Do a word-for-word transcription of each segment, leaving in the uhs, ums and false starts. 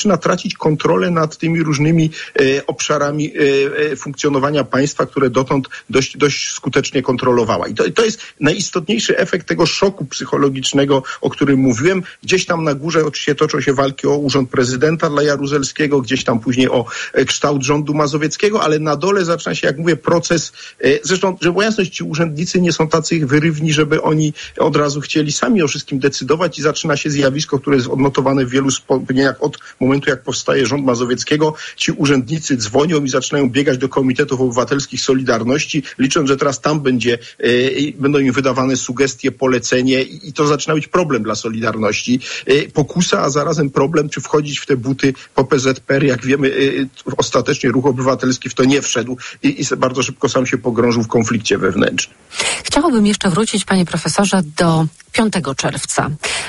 zaczyna tracić kontrolę nad tymi różnymi e, obszarami e, funkcjonowania państwa, które dotąd dość, dość skutecznie kontrolowała. I to, to jest najistotniejszy efekt tego szoku psychologicznego, o którym mówiłem. Gdzieś tam na górze oczywiście toczą się walki o urząd prezydenta dla Jaruzelskiego, gdzieś tam później o e, kształt rządu mazowieckiego, ale na dole zaczyna się, jak mówię, proces. E, zresztą, żeby była jasność, ci urzędnicy nie są tacy wyrywni, żeby oni od razu chcieli sami o wszystkim decydować i zaczyna się zjawisko, które jest odnotowane w wielu wspomnieniach od momentu, jak powstaje rząd mazowieckiego. Ci urzędnicy dzwonią i zaczynają biegać do komitetów obywatelskich Solidarności, licząc, że teraz tam będzie, e, będą im wydawane sugestie, polecenie i, i to zaczyna być problem dla Solidarności. E, pokusa, a zarazem problem, czy wchodzić w te buty po P Z P R. Jak wiemy, e, ostatecznie Ruch Obywatelski w to nie wszedł i, i bardzo szybko sam się pogrążył w konflikcie wewnętrznym. Chciałabym jeszcze wrócić, panie profesorze, do piątego czerwca,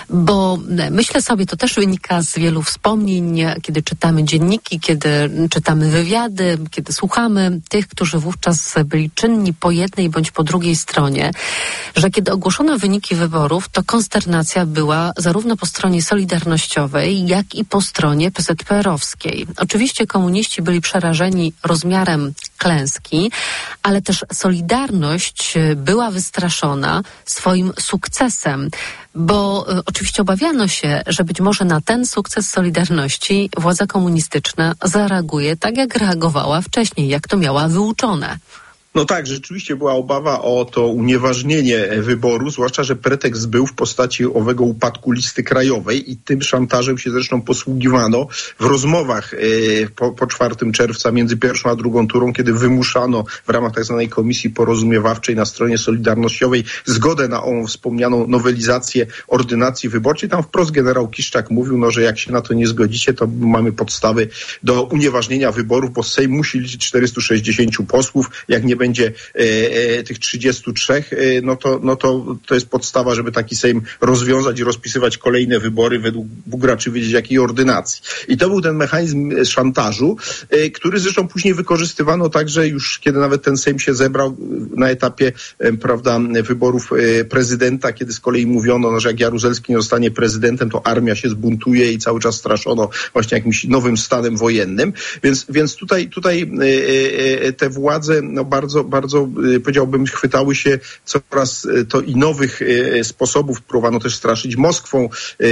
bo myślę sobie, to też wynika z wielu wspomnień, kiedy czytamy dzienniki, kiedy czytamy wywiady, kiedy słuchamy tych, którzy wówczas byli czynni po jednej bądź po drugiej stronie, że kiedy ogłoszono wyniki wyborów, to konsternacja była zarówno po stronie solidarnościowej, jak i po stronie P Z P R-owskiej. Oczywiście komuniści byli przerażeni rozmiarem klęski, ale też Solidarność była wystraszona swoim sukcesem, bo y, oczywiście obawiano się, że być może na ten sukces Solidarności władza komunistyczna zareaguje tak, jak reagowała wcześniej, jak to miała wyuczone. No tak, rzeczywiście była obawa o to unieważnienie wyboru, zwłaszcza, że pretekst był w postaci owego upadku listy krajowej i tym szantażem się zresztą posługiwano w rozmowach yy, po, po czwartego czerwca między pierwszą a drugą turą, kiedy wymuszano w ramach tak zwanej komisji porozumiewawczej na stronie solidarnościowej zgodę na ową wspomnianą nowelizację ordynacji wyborczej. Tam wprost generał Kiszczak mówił, no, że jak się na to nie zgodzicie, to mamy podstawy do unieważnienia wyborów, bo Sejm musi liczyć czterystu sześćdziesięciu posłów, jak nie będzie e, e, tych trzydziestu trzech, e, no, to, no to to jest podstawa, żeby taki Sejm rozwiązać i rozpisywać kolejne wybory według Bóg raczy wiedzieć jakiej ordynacji. I to był ten mechanizm szantażu, e, który zresztą później wykorzystywano także już, kiedy nawet ten Sejm się zebrał na etapie e, prawda, wyborów e, prezydenta, kiedy z kolei mówiono, no, że jak Jaruzelski nie zostanie prezydentem, to armia się zbuntuje i cały czas straszono właśnie jakimś nowym stanem wojennym. Więc, więc tutaj, tutaj e, e, te władze no, bardzo Bardzo, bardzo, powiedziałbym, chwytały się coraz to i nowych sposobów. Próbowano też straszyć Moskwą.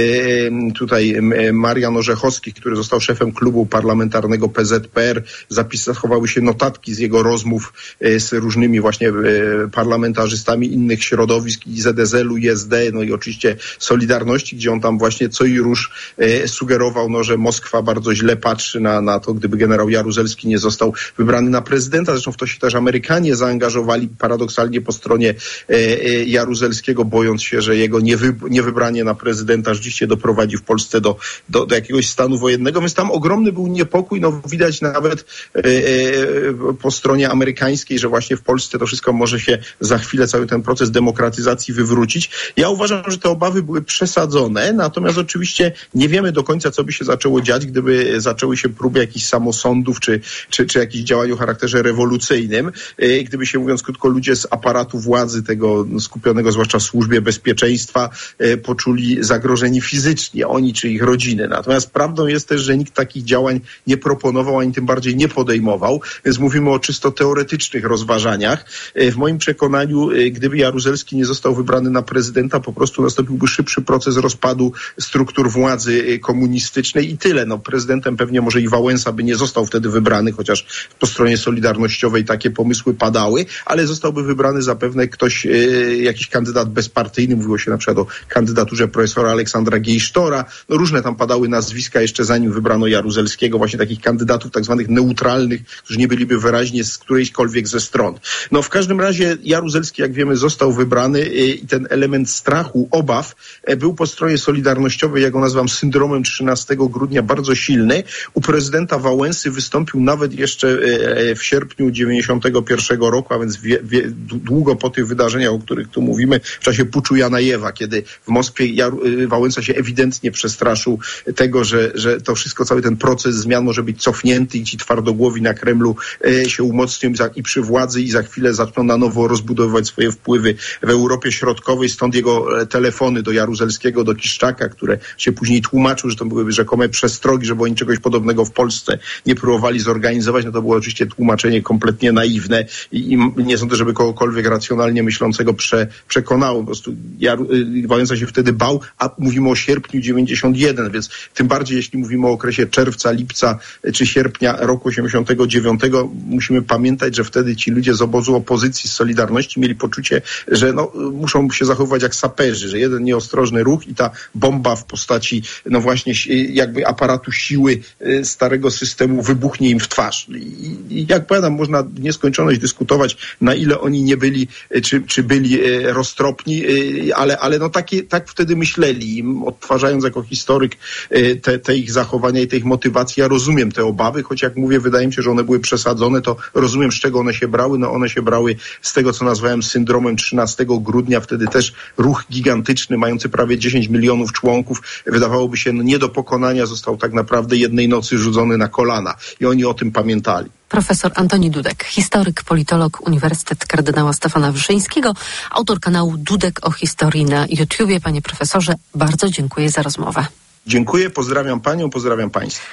Tutaj Marian Orzechowski, który został szefem klubu parlamentarnego P Z P R, zachowały się notatki z jego rozmów z różnymi właśnie parlamentarzystami innych środowisk i Z S L u, i S D, no i oczywiście Solidarności, gdzie on tam właśnie co i róż sugerował, no, że Moskwa bardzo źle patrzy na, na to, gdyby generał Jaruzelski nie został wybrany na prezydenta. Zresztą w to się też Amerykanie zaangażowali paradoksalnie po stronie e, e, Jaruzelskiego, bojąc się, że jego niewy, niewybranie na prezydenta rzeczywiście doprowadzi w Polsce do, do, do jakiegoś stanu wojennego. Więc tam ogromny był niepokój. No widać nawet e, e, po stronie amerykańskiej, że właśnie w Polsce to wszystko może się za chwilę, cały ten proces demokratyzacji wywrócić. Ja uważam, że te obawy były przesadzone, natomiast oczywiście nie wiemy do końca, co by się zaczęło dziać, gdyby zaczęły się próby jakichś samosądów, czy, czy, czy jakichś działań o charakterze rewolucyjnym. Gdyby się, mówiąc krótko, ludzie z aparatu władzy, tego skupionego zwłaszcza w służbie bezpieczeństwa, poczuli zagrożeni fizycznie, oni czy ich rodziny. Natomiast prawdą jest też, że nikt takich działań nie proponował, ani tym bardziej nie podejmował, więc mówimy o czysto teoretycznych rozważaniach. W moim przekonaniu, gdyby Jaruzelski nie został wybrany na prezydenta, po prostu nastąpiłby szybszy proces rozpadu struktur władzy komunistycznej i tyle. No, prezydentem pewnie może i Wałęsa by nie został wtedy wybrany, chociaż po stronie solidarnościowej takie pomysły padały, ale zostałby wybrany zapewne ktoś, e, jakiś kandydat bezpartyjny. Mówiło się na przykład o kandydaturze profesora Aleksandra Gejsztora. No różne tam padały nazwiska jeszcze zanim wybrano Jaruzelskiego, właśnie takich kandydatów tak zwanych neutralnych, którzy nie byliby wyraźnie z którejśkolwiek ze stron. No w każdym razie Jaruzelski, jak wiemy, został wybrany e, i ten element strachu, obaw e, był po stronie solidarnościowej, jak go nazywam, syndromem trzynastego grudnia bardzo silny. U prezydenta Wałęsy wystąpił nawet jeszcze e, w sierpniu dziewięćdziesiątego pierwszego pierwszego roku, a więc wie, wie, długo po tych wydarzeniach, o których tu mówimy, w czasie puczu Janajewa, kiedy w Moskwie Jar- Wałęsa się ewidentnie przestraszył tego, że, że to wszystko, cały ten proces zmian może być cofnięty i ci twardogłowi na Kremlu e, się umocnią i, za, i przy władzy i za chwilę zaczną na nowo rozbudowywać swoje wpływy w Europie Środkowej. Stąd jego telefony do Jaruzelskiego, do Kiszczaka, które się później tłumaczył, że to były rzekome przestrogi, żeby oni czegoś podobnego w Polsce nie próbowali zorganizować. No to było oczywiście tłumaczenie kompletnie naiwne i, i nie sądzę, żeby kogokolwiek racjonalnie myślącego prze, przekonało. Po prostu Jaru, Wałęsa się wtedy bał, a mówimy o sierpniu dziewięćdziesiątym pierwszym, więc tym bardziej jeśli mówimy o okresie czerwca, lipca czy sierpnia roku osiemdziesiątego dziewiątego, musimy pamiętać, że wtedy ci ludzie z obozu opozycji, z Solidarności mieli poczucie, że no, muszą się zachowywać jak saperzy, że jeden nieostrożny ruch i ta bomba w postaci no właśnie jakby aparatu siły starego systemu wybuchnie im w twarz. I, i jak powiadam, można w nieskończoność dyskutować, na ile oni nie byli, czy, czy byli roztropni, ale, ale no takie, tak wtedy myśleli. Odtwarzając jako historyk te, te ich zachowania i te ich motywacje, ja rozumiem te obawy, choć jak mówię, wydaje mi się, że one były przesadzone, to rozumiem, z czego one się brały. No one się brały z tego, co nazwałem syndromem trzynastego grudnia, wtedy też ruch gigantyczny, mający prawie dziesięć milionów członków, wydawałoby się no nie do pokonania, został tak naprawdę jednej nocy rzucony na kolana i oni o tym pamiętali. Profesor Antoni Dudek, historyk, politolog, Uniwersytet Kardynała Stefana Wyszyńskiego, autor kanału Dudek o historii na YouTubie. Panie profesorze, bardzo dziękuję za rozmowę. Dziękuję, pozdrawiam panią, pozdrawiam państwa.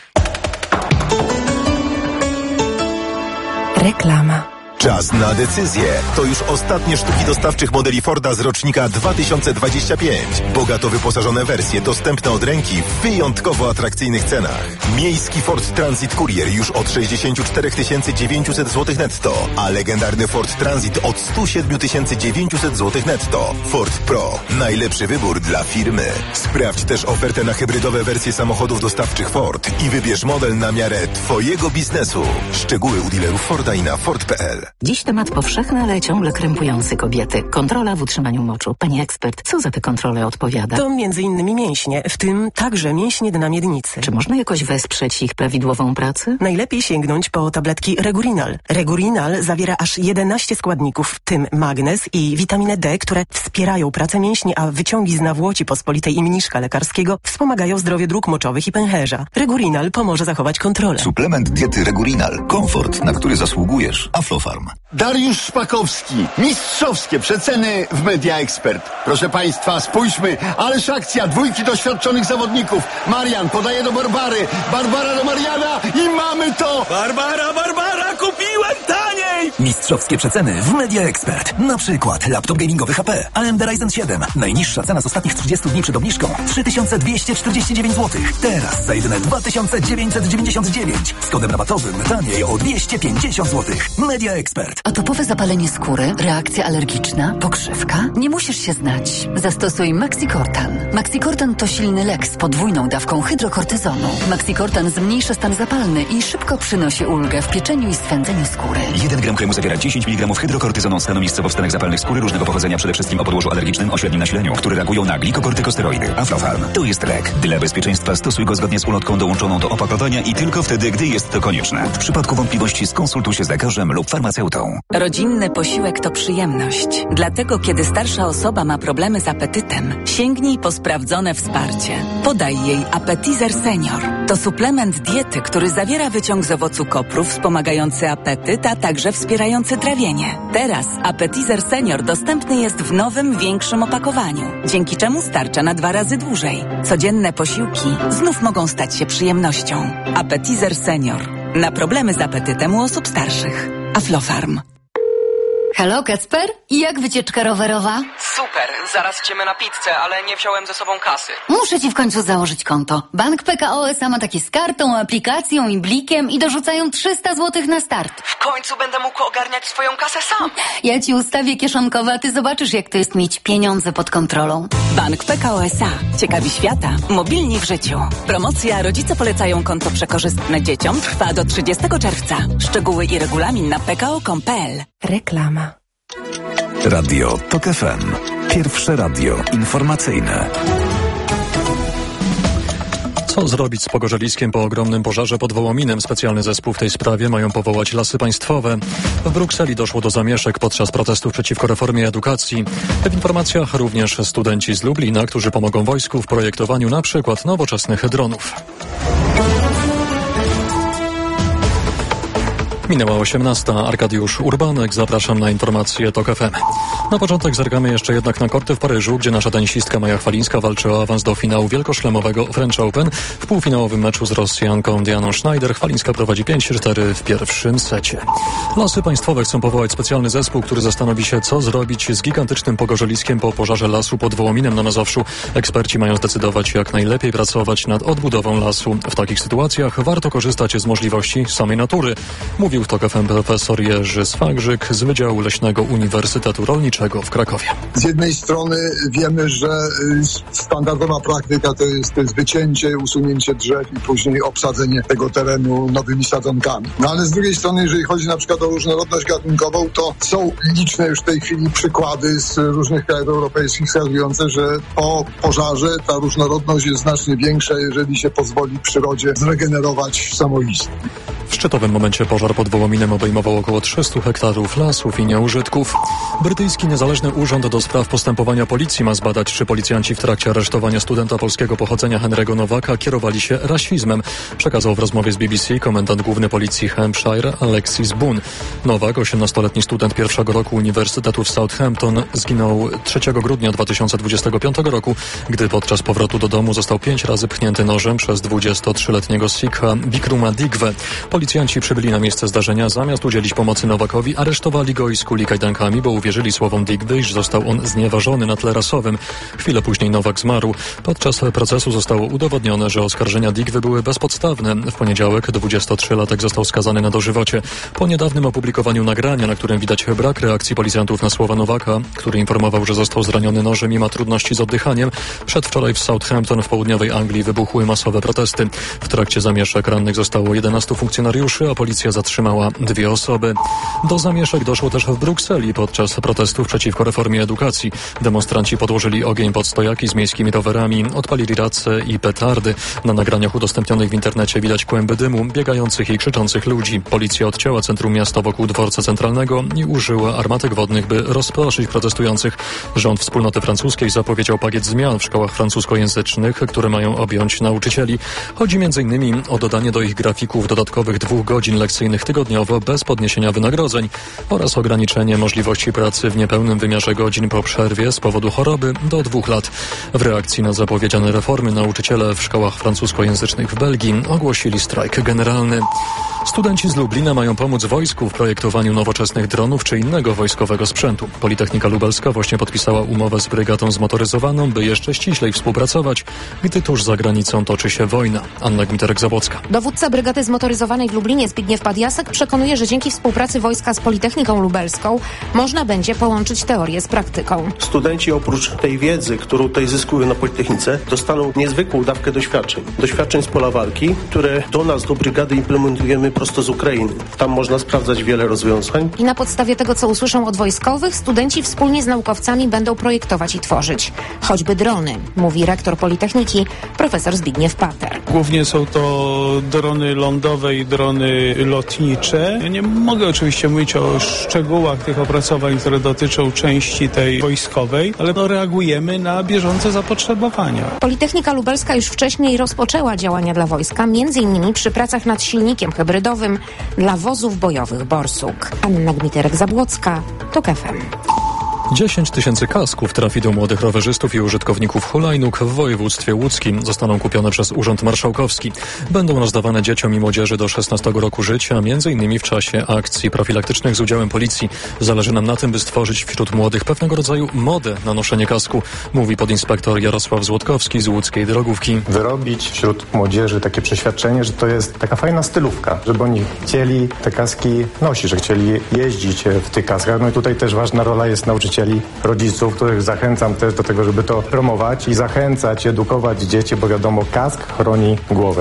Reklama. Czas na decyzję. To już ostatnie sztuki dostawczych modeli Forda z rocznika dwa tysiące dwudziestego piątego. Bogato wyposażone wersje dostępne od ręki w wyjątkowo atrakcyjnych cenach. Miejski Ford Transit Courier już od sześćdziesiąt cztery tysiące dziewięćset złotych netto, a legendarny Ford Transit od sto siedem tysięcy dziewięćset złotych netto. Ford Pro. Najlepszy wybór dla firmy. Sprawdź też ofertę na hybrydowe wersje samochodów dostawczych Ford i wybierz model na miarę Twojego biznesu. Szczegóły u dealerów Forda i na Ford kropka p l. Dziś temat powszechny, ale ciągle krępujący kobiety. Kontrola w utrzymaniu moczu. Pani ekspert, co za te kontrole odpowiada? To między innymi mięśnie, w tym także mięśnie dna miednicy. Czy można jakoś wesprzeć ich prawidłową pracę? Najlepiej sięgnąć po tabletki Regurinal. Regurinal zawiera aż jedenaście składników, w tym magnez i witaminę D, które wspierają pracę mięśni, a wyciągi z nawłoci pospolitej i mniszka lekarskiego wspomagają zdrowie dróg moczowych i pęcherza. Regurinal pomoże zachować kontrolę. Suplement diety Regurinal. Komfort, na który zasługujesz. Aflofarm. Dariusz Szpakowski. Mistrzowskie przeceny w Media Expert. Proszę Państwa, spójrzmy. Ależ akcja dwójki doświadczonych zawodników. Marian podaje do Barbary. Barbara do Mariana i mamy to! Barbara, Barbara, kupiłem taniej! Mistrzowskie przeceny w Media Expert. Na przykład laptop gamingowy H P A M D Ryzen siedem. Najniższa cena z ostatnich trzydziestu dni przed obniżką trzy tysiące dwieście czterdzieści dziewięć złotych. Teraz za jedyne dwa tysiące dziewięćset dziewięćdziesiąt dziewięć. Z kodem rabatowym taniej o dwieście pięćdziesiąt złotych. Media Expert. Atopowe zapalenie skóry, reakcja alergiczna, pokrzywka? Nie musisz się znać. Zastosuj Maxicortan. Maxicortan to silny lek z podwójną dawką hydrokortyzonu. Maxicortan zmniejsza stan zapalny i szybko przynosi ulgę w pieczeniu i swędzeniu skóry. jeden gram kremu zawiera dziesięć miligramów hydrokortyzonu, stanu miejscowo w stanach zapalnych skóry różnego pochodzenia, przede wszystkim o podłożu alergicznym o średnim nasileniu, które reagują na glikokortykosteroidy. Aflofarm to jest lek. Dla bezpieczeństwa stosuj go zgodnie z ulotką dołączoną do opakowania i tylko wtedy, gdy jest to konieczne. W przypadku wątpliwości skonsultuj się z lekarzem lub farmaceutą. Rodzinny posiłek to przyjemność. Dlatego, kiedy starsza osoba ma problemy z apetytem, sięgnij po sprawdzone wsparcie. Podaj jej Appetizer Senior. To suplement diety, który zawiera wyciąg z owocu kopru wspomagający apetyt, a także wspierający trawienie. Teraz Appetizer Senior dostępny jest w nowym, większym opakowaniu, dzięki czemu starcza na dwa razy dłużej. Codzienne posiłki znów mogą stać się przyjemnością. Appetizer Senior. Na problemy z apetytem u osób starszych. Aflofarm. Halo, Kacper? I jak wycieczka rowerowa? Super, zaraz idziemy na pizzę, ale nie wziąłem ze sobą kasy. Muszę ci w końcu założyć konto. Bank P K O S A ma takie z kartą, aplikacją i blikiem i dorzucają trzysta złotych na start. W końcu będę mógł ogarniać swoją kasę sam. Ja ci ustawię kieszonkowe, a ty zobaczysz, jak to jest mieć pieniądze pod kontrolą. Bank P K O S A. Ciekawi świata. Mobilni w życiu. Promocja Rodzice polecają konto przekorzystne dzieciom trwa do trzydziestego czerwca. Szczegóły i regulamin na p k o kropka com kropka p l. Reklama. Radio Tok F M. Pierwsze radio informacyjne. Co zrobić z Pogorzeliskiem po ogromnym pożarze pod Wołominem? Specjalny zespół w tej sprawie mają powołać Lasy Państwowe. W Brukseli doszło do zamieszek podczas protestów przeciwko reformie edukacji. W informacjach również studenci z Lublina, którzy pomogą wojsku w projektowaniu na przykład nowoczesnych dronów. Minęła osiemnasta. Arkadiusz Urbanek. Zapraszam na informacje TOK F M. Na początek zerkamy jeszcze jednak na korty w Paryżu, gdzie nasza tenisistka Maja Chwalińska walczy o awans do finału wielkoszlemowego French Open. W półfinałowym meczu z Rosjanką Dianą Schneider Chwalińska prowadzi pięć cztery w pierwszym secie. Lasy Państwowe chcą powołać specjalny zespół, który zastanowi się, co zrobić z gigantycznym Pogorzeliskiem po pożarze lasu pod Wołominem na Mazowszu. Eksperci mają zdecydować, jak najlepiej pracować nad odbudową lasu. W takich sytuacjach warto korzystać z możliwości samej natury. Mówił w TOK F M profesor Jerzy Swagrzyk z Wydziału Leśnego Uniwersytetu Rolniczego w Krakowie. Z jednej strony wiemy, że standardowa praktyka to jest, to jest wycięcie, usunięcie drzew i później obsadzenie tego terenu nowymi sadzonkami. No ale z drugiej strony, jeżeli chodzi na przykład o różnorodność gatunkową, to są liczne już w tej chwili przykłady z różnych krajów europejskich wskazujące, że po pożarze ta różnorodność jest znacznie większa, jeżeli się pozwoli przyrodzie zregenerować samoistnie. W szczytowym momencie pożar pod Wołominem obejmował około trzysta hektarów lasów i nieużytków. Brytyjski Niezależny Urząd do Spraw Postępowania Policji ma zbadać, czy policjanci w trakcie aresztowania studenta polskiego pochodzenia Henry'ego Nowaka kierowali się rasizmem. Przekazał w rozmowie z B B C komendant główny policji Hampshire Alexis Boone. Nowak, osiemnastoletni student pierwszego roku Uniwersytetu w Southampton, zginął trzeciego grudnia dwa tysiące dwudziestego piątego roku, gdy podczas powrotu do domu został pięć razy pchnięty nożem przez dwudziestotrzyletniego Sikha Bikruma Digwe. Policjanci przybyli na miejsce zdarzenia, zamiast udzielić pomocy Nowakowi, aresztowali go i skuli kajdankami, bo uwierzyli słowom Digby, iż został on znieważony na tle rasowym. Chwilę później Nowak zmarł. Podczas procesu zostało udowodnione, że oskarżenia Digby były bezpodstawne. W poniedziałek dwudziestotrzylatek został skazany na dożywocie. Po niedawnym opublikowaniu nagrania, na którym widać brak reakcji policjantów na słowa Nowaka, który informował, że został zraniony nożem i ma trudności z oddychaniem, przedwczoraj w Southampton w południowej Anglii wybuchły masowe protesty. W trakcie zamieszek rannych zostało jedenastu funkcjonariuszy, a policja zatrzymała dwie osoby. Do zamieszek doszło też w Brukseli podczas protestów przeciwko reformie edukacji. Demonstranci podłożyli ogień pod stojaki z miejskimi rowerami, odpalili race i petardy. Na nagraniach udostępnionych w internecie widać kłęby dymu, biegających i krzyczących ludzi. Policja odcięła centrum miasta wokół dworca centralnego i użyła armatek wodnych, by rozproszyć protestujących. Rząd Wspólnoty Francuskiej zapowiedział pakiet zmian w szkołach francuskojęzycznych, które mają objąć nauczycieli. Chodzi między innymi o dodanie do ich grafików dodatkowych dwóch godzin lekcyjnych tygodniowo bez podniesienia wynagrodzeń oraz ograniczenie możliwości pracy w niepełnym wymiarze godzin po przerwie z powodu choroby do dwóch lat. W reakcji na zapowiedziane reformy nauczyciele w szkołach francuskojęzycznych w Belgii ogłosili strajk generalny. Studenci z Lublina mają pomóc wojsku w projektowaniu nowoczesnych dronów czy innego wojskowego sprzętu. Politechnika Lubelska właśnie podpisała umowę z brygadą zmotoryzowaną, by jeszcze ściślej współpracować, gdy tuż za granicą toczy się wojna. Anna Gmiterek-Zabłocka. Dowódca brygady zmotoryzowanej w Lublinie Zbigniew Padjasek przekonuje, że dzięki współpracy wojska z Politechniką Lubelską można będzie połączyć teorię z praktyką. Studenci oprócz tej wiedzy, którą tutaj zyskują na Politechnice, dostaną niezwykłą dawkę doświadczeń. Doświadczeń z pola walki, które do nas, do brygady implementujemy prosto z Ukrainy. Tam można sprawdzać wiele rozwiązań. I na podstawie tego, co usłyszą od wojskowych, studenci wspólnie z naukowcami będą projektować i tworzyć. Choćby drony, mówi rektor Politechniki, profesor Zbigniew Pater. Głównie są to drony lądowe i drony lotnicze. Ja nie mogę oczywiście mówić o szczegółach tych opracowań, które dotyczą części tej wojskowej, ale no, reagujemy na bieżące zapotrzebowania. Politechnika Lubelska już wcześniej rozpoczęła działania dla wojska, między innymi przy pracach nad silnikiem hybrydowym dla wozów bojowych Borsuk. Anna Gmiterek-Zabłocka, TOK F M. dziesięć tysięcy kasków trafi do młodych rowerzystów i użytkowników hulajnóg w województwie łódzkim. Zostaną kupione przez Urząd Marszałkowski. Będą rozdawane dzieciom i młodzieży do szesnastego roku życia, między innymi w czasie akcji profilaktycznych z udziałem policji. Zależy nam na tym, by stworzyć wśród młodych pewnego rodzaju modę na noszenie kasku, mówi podinspektor Jarosław Złotkowski z łódzkiej drogówki. Wyrobić wśród młodzieży takie przeświadczenie, że to jest taka fajna stylówka, żeby oni chcieli te kaski nosić, że chcieli jeździć w tych kaskach. No i tutaj też ważna rola jest nauczycieli, rodziców, których zachęcam też do tego, żeby to promować i zachęcać, edukować dzieci, bo wiadomo, kask chroni głowę.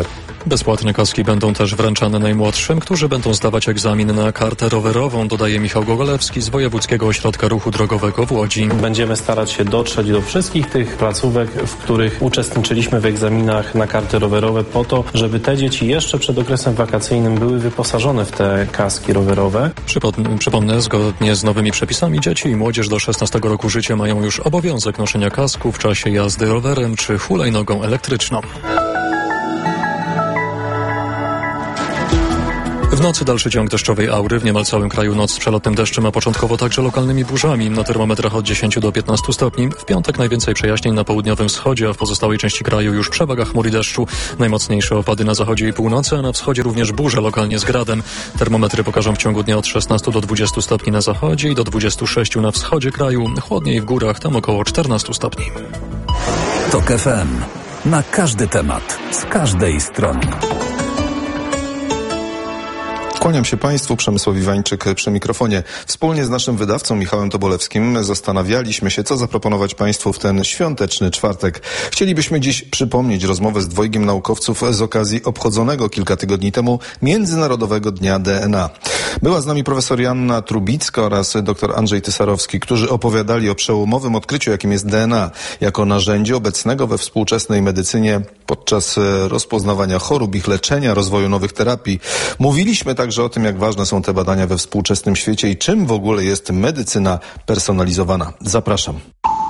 Bezpłatne kaski będą też wręczane najmłodszym, którzy będą zdawać egzamin na kartę rowerową, dodaje Michał Gogolewski z Wojewódzkiego Ośrodka Ruchu Drogowego w Łodzi. Będziemy starać się dotrzeć do wszystkich tych placówek, w których uczestniczyliśmy w egzaminach na karty rowerowe po to, żeby te dzieci jeszcze przed okresem wakacyjnym były wyposażone w te kaski rowerowe. Przypomnę, przypomnę, zgodnie z nowymi przepisami dzieci i młodzież do szesnastego roku życia mają już obowiązek noszenia kasku w czasie jazdy rowerem czy hulajnogą elektryczną. W nocy dalszy ciąg deszczowej aury. W niemal całym kraju noc z przelotnym deszczem, a początkowo także lokalnymi burzami. Na termometrach od dziesięciu do piętnastu stopni. W piątek najwięcej przejaśnień na południowym wschodzie, a w pozostałej części kraju już przewaga chmur i deszczu. Najmocniejsze opady na zachodzie i północy, a na wschodzie również burze lokalnie z gradem. Termometry pokażą w ciągu dnia od szesnastu do dwudziestu stopni na zachodzie i do dwudziestu sześciu na wschodzie kraju. Chłodniej w górach, tam około czternastu stopni. TOK F M. Na każdy temat, z każdej strony. Kłaniam się Państwu, Przemysław Iwańczyk przy mikrofonie. Wspólnie z naszym wydawcą Michałem Tobolewskim zastanawialiśmy się, co zaproponować Państwu w ten świąteczny czwartek. Chcielibyśmy dziś przypomnieć rozmowę z dwojgiem naukowców z okazji obchodzonego kilka tygodni temu Międzynarodowego Dnia D N A. Była z nami profesor Joanna Trubicka oraz dr Andrzej Tysarowski, którzy opowiadali o przełomowym odkryciu, jakim jest D N A, jako narzędzie obecnego we współczesnej medycynie podczas rozpoznawania chorób, ich leczenia, rozwoju nowych terapii. Mówiliśmy także o tym, jak ważne są te badania we współczesnym świecie i czym w ogóle jest medycyna personalizowana. Zapraszam.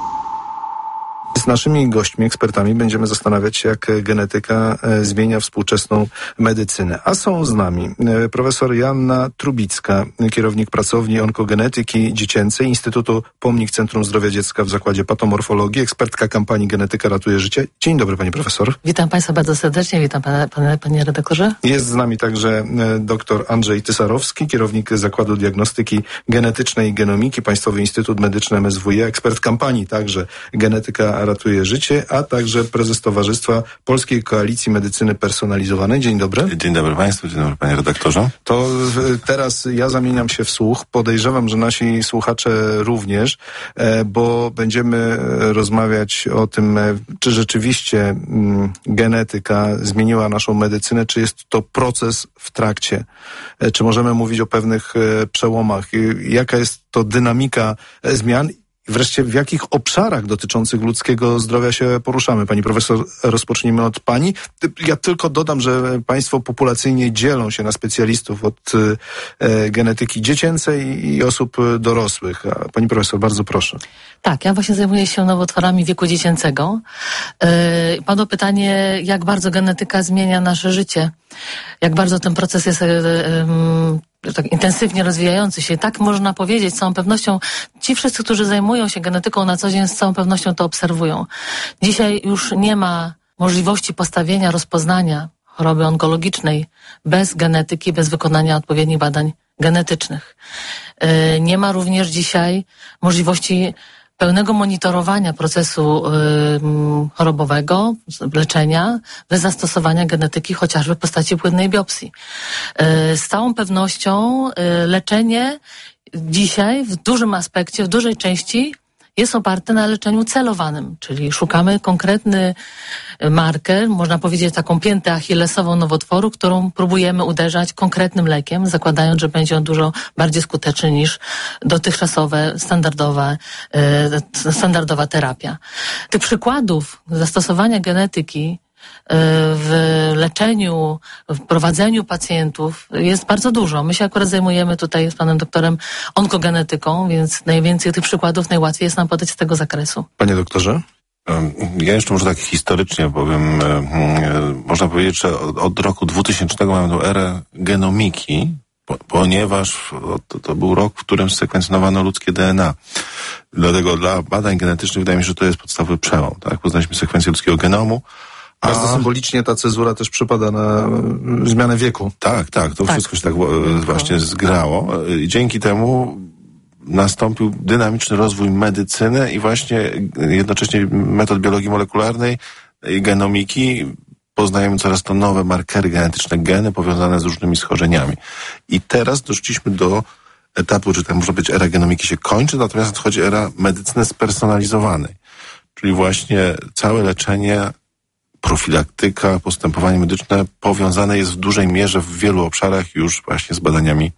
Z naszymi gośćmi, ekspertami będziemy zastanawiać się, jak genetyka e, zmienia współczesną medycynę. A są z nami e, profesor Joanna Trubicka, kierownik pracowni onkogenetyki dziecięcej Instytutu Pomnik Centrum Zdrowia Dziecka w Zakładzie Patomorfologii, ekspertka kampanii Genetyka ratuje życie. Dzień dobry, pani profesor. Witam państwa bardzo serdecznie, witam pana, pana, panie redaktorze. Jest z nami także e, dr Andrzej Tysarowski, kierownik Zakładu Diagnostyki Genetycznej i Genomiki, Państwowy Instytut Medyczny M S W I, ekspert kampanii także Genetyka ratuje życie, a także prezes Towarzystwa Polskiej Koalicji Medycyny Personalizowanej. Dzień dobry. Dzień dobry Państwu, dzień dobry panie redaktorze. To teraz ja zamieniam się w słuch. Podejrzewam, że nasi słuchacze również, bo będziemy rozmawiać o tym, czy rzeczywiście genetyka zmieniła naszą medycynę, czy jest to proces w trakcie, czy możemy mówić o pewnych przełomach, jaka jest to dynamika zmian. Wreszcie w jakich obszarach dotyczących ludzkiego zdrowia się poruszamy? Pani profesor, rozpocznijmy od pani. Ja tylko dodam, że państwo populacyjnie dzielą się na specjalistów od e, genetyki dziecięcej i osób dorosłych. A pani profesor, bardzo proszę. Tak, ja właśnie zajmuję się nowotworami wieku dziecięcego. Yy, padło pytanie, jak bardzo genetyka zmienia nasze życie. Jak bardzo ten proces jest yy, yy, tak intensywnie rozwijający się. Tak można powiedzieć, z całą pewnością ci wszyscy, którzy zajmują się genetyką na co dzień, z całą pewnością to obserwują. Dzisiaj już nie ma możliwości postawienia, rozpoznania choroby onkologicznej bez genetyki, bez wykonania odpowiednich badań genetycznych. Yy, nie ma również dzisiaj możliwości pełnego monitorowania procesu y, chorobowego, leczenia, bez zastosowania genetyki chociażby w postaci płynnej biopsji. Y, z całą pewnością y, leczenie dzisiaj w dużym aspekcie, w dużej części jest oparte na leczeniu celowanym, czyli szukamy konkretny marker, można powiedzieć taką piętę achillesową nowotworu, którą próbujemy uderzać konkretnym lekiem, zakładając, że będzie on dużo bardziej skuteczny niż dotychczasowe, standardowe, standardowa terapia. Tych przykładów zastosowania genetyki w leczeniu, w prowadzeniu pacjentów jest bardzo dużo. My się akurat zajmujemy tutaj z panem doktorem onkogenetyką, więc najwięcej tych przykładów najłatwiej jest nam podać z tego zakresu. Panie doktorze? Ja jeszcze może tak historycznie powiem, można powiedzieć, że od roku dwutysięcznego mamy tą erę genomiki, ponieważ to, to był rok, w którym sekwencjonowano ludzkie D N A. Dlatego dla badań genetycznych wydaje mi się, że to jest podstawowy przełom. Tak? Poznaliśmy sekwencję ludzkiego genomu. Bardzo A... symbolicznie ta cezura też przypada na zmianę wieku. Tak, tak. To tak. Wszystko się tak właśnie zgrało. I dzięki temu nastąpił dynamiczny rozwój medycyny i właśnie jednocześnie metod biologii molekularnej i genomiki. Poznajemy coraz to nowe markery genetyczne, geny powiązane z różnymi schorzeniami. I teraz doszliśmy do etapu, że tak można powiedzieć, era genomiki się kończy, natomiast nadchodzi era medycyny spersonalizowanej. Czyli właśnie całe leczenie profilaktyka, postępowanie medyczne powiązane jest w dużej mierze w wielu obszarach już właśnie z badaniami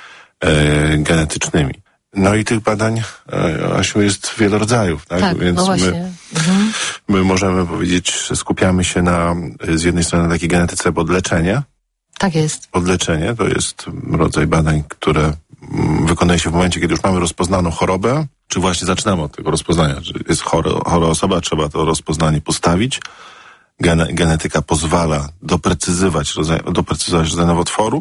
e, genetycznymi. No i tych badań, e, Asiu, jest wiele rodzajów, tak? Tak, Więc no właśnie. my, mhm. my możemy powiedzieć, że skupiamy się na z jednej strony na takiej genetyce podleczenia. Tak jest. Podleczenie to jest rodzaj badań, które wykonuje się w momencie, kiedy już mamy rozpoznaną chorobę, czy właśnie zaczynamy od tego rozpoznania, że jest chora, chora osoba, trzeba to rozpoznanie postawić. Gene, genetyka pozwala doprecyzować rodzaj, doprecyzować rodzaj nowotworu.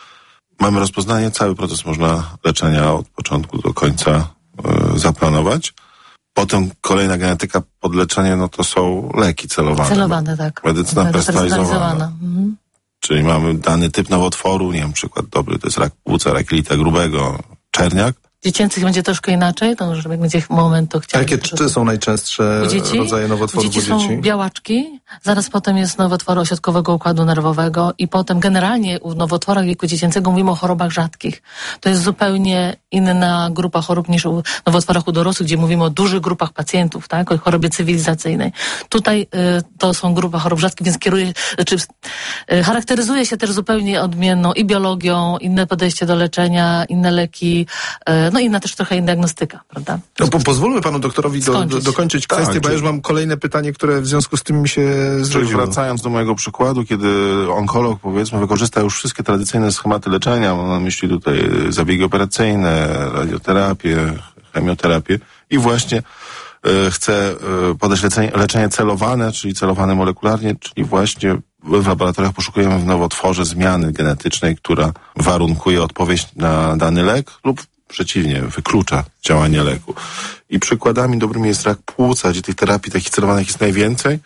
Mamy rozpoznanie, cały proces można leczenia od początku do końca y, zaplanować. Potem kolejna genetyka podleczenia, no to są leki celowane. Celowane, tak. Medycyna personalizowana. Mhm. Czyli mamy dany typ nowotworu, nie wiem, przykład dobry, to jest rak płuca, rak jelita grubego, czerniak. Dziecięcych będzie troszkę inaczej, to może będzie moment, to chciałabym... Jakie czy są najczęstsze u dzieci? rodzaje nowotworów u dzieci? U dzieci są białaczki, zaraz potem jest nowotwory ośrodkowego układu nerwowego i potem generalnie u nowotworach wieku dziecięcego mówimy o chorobach rzadkich. To jest zupełnie inna grupa chorób niż u nowotworach u dorosłych, gdzie mówimy o dużych grupach pacjentów, tak, o chorobie cywilizacyjnej. Tutaj y, to są grupa chorób rzadkich, więc kieruje, czy y, charakteryzuje się też zupełnie odmienną i biologią, inne podejście do leczenia, inne leki, y, no inna też trochę inna diagnostyka, prawda? No, po, pozwólmy panu doktorowi do, do, dokończyć kwestię, tak, bo ja już mam kolejne pytanie, które w związku z tym mi się zrodziło. Wracając do mojego przykładu, kiedy onkolog, powiedzmy, wykorzysta już wszystkie tradycyjne schematy leczenia, mam na myśli tutaj zabiegi operacyjne, radioterapię, chemioterapię i właśnie y, chce y, podać leczenie, leczenie celowane, czyli celowane molekularnie, czyli właśnie w laboratoriach poszukujemy w nowotworze zmiany genetycznej, która warunkuje odpowiedź na dany lek lub przeciwnie, wyklucza działanie leku. I przykładami dobrymi jest rak płuca, gdzie tych terapii takich celowanych jest najwięcej.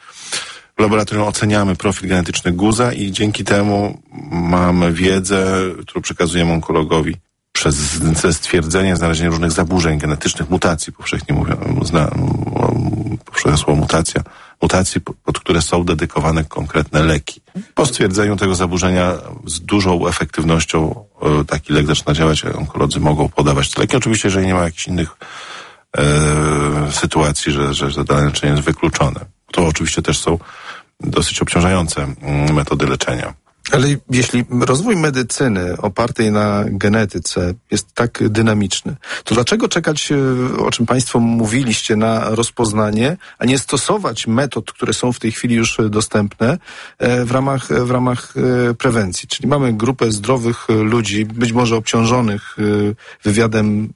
W laboratorium oceniamy profil genetyczny guza i dzięki temu mamy wiedzę, którą przekazujemy onkologowi przez stwierdzenie, znalezienie różnych zaburzeń genetycznych, mutacji, powszechnie mówią, zna, powszechne słowo mutacja, mutacji, pod które są dedykowane konkretne leki. Po stwierdzeniu tego zaburzenia z dużą efektywnością taki lek zaczyna działać, a onkolodzy mogą podawać te leki. Oczywiście, jeżeli nie ma jakichś innych e, sytuacji, że, że, że dane leczenie jest wykluczone. To oczywiście też są dosyć obciążające metody leczenia. Ale jeśli rozwój medycyny opartej na genetyce jest tak dynamiczny, to dlaczego czekać, o czym państwo mówiliście, na rozpoznanie, a nie stosować metod, które są w tej chwili już dostępne w ramach, w ramach prewencji? Czyli mamy grupę zdrowych ludzi, być może obciążonych wywiadem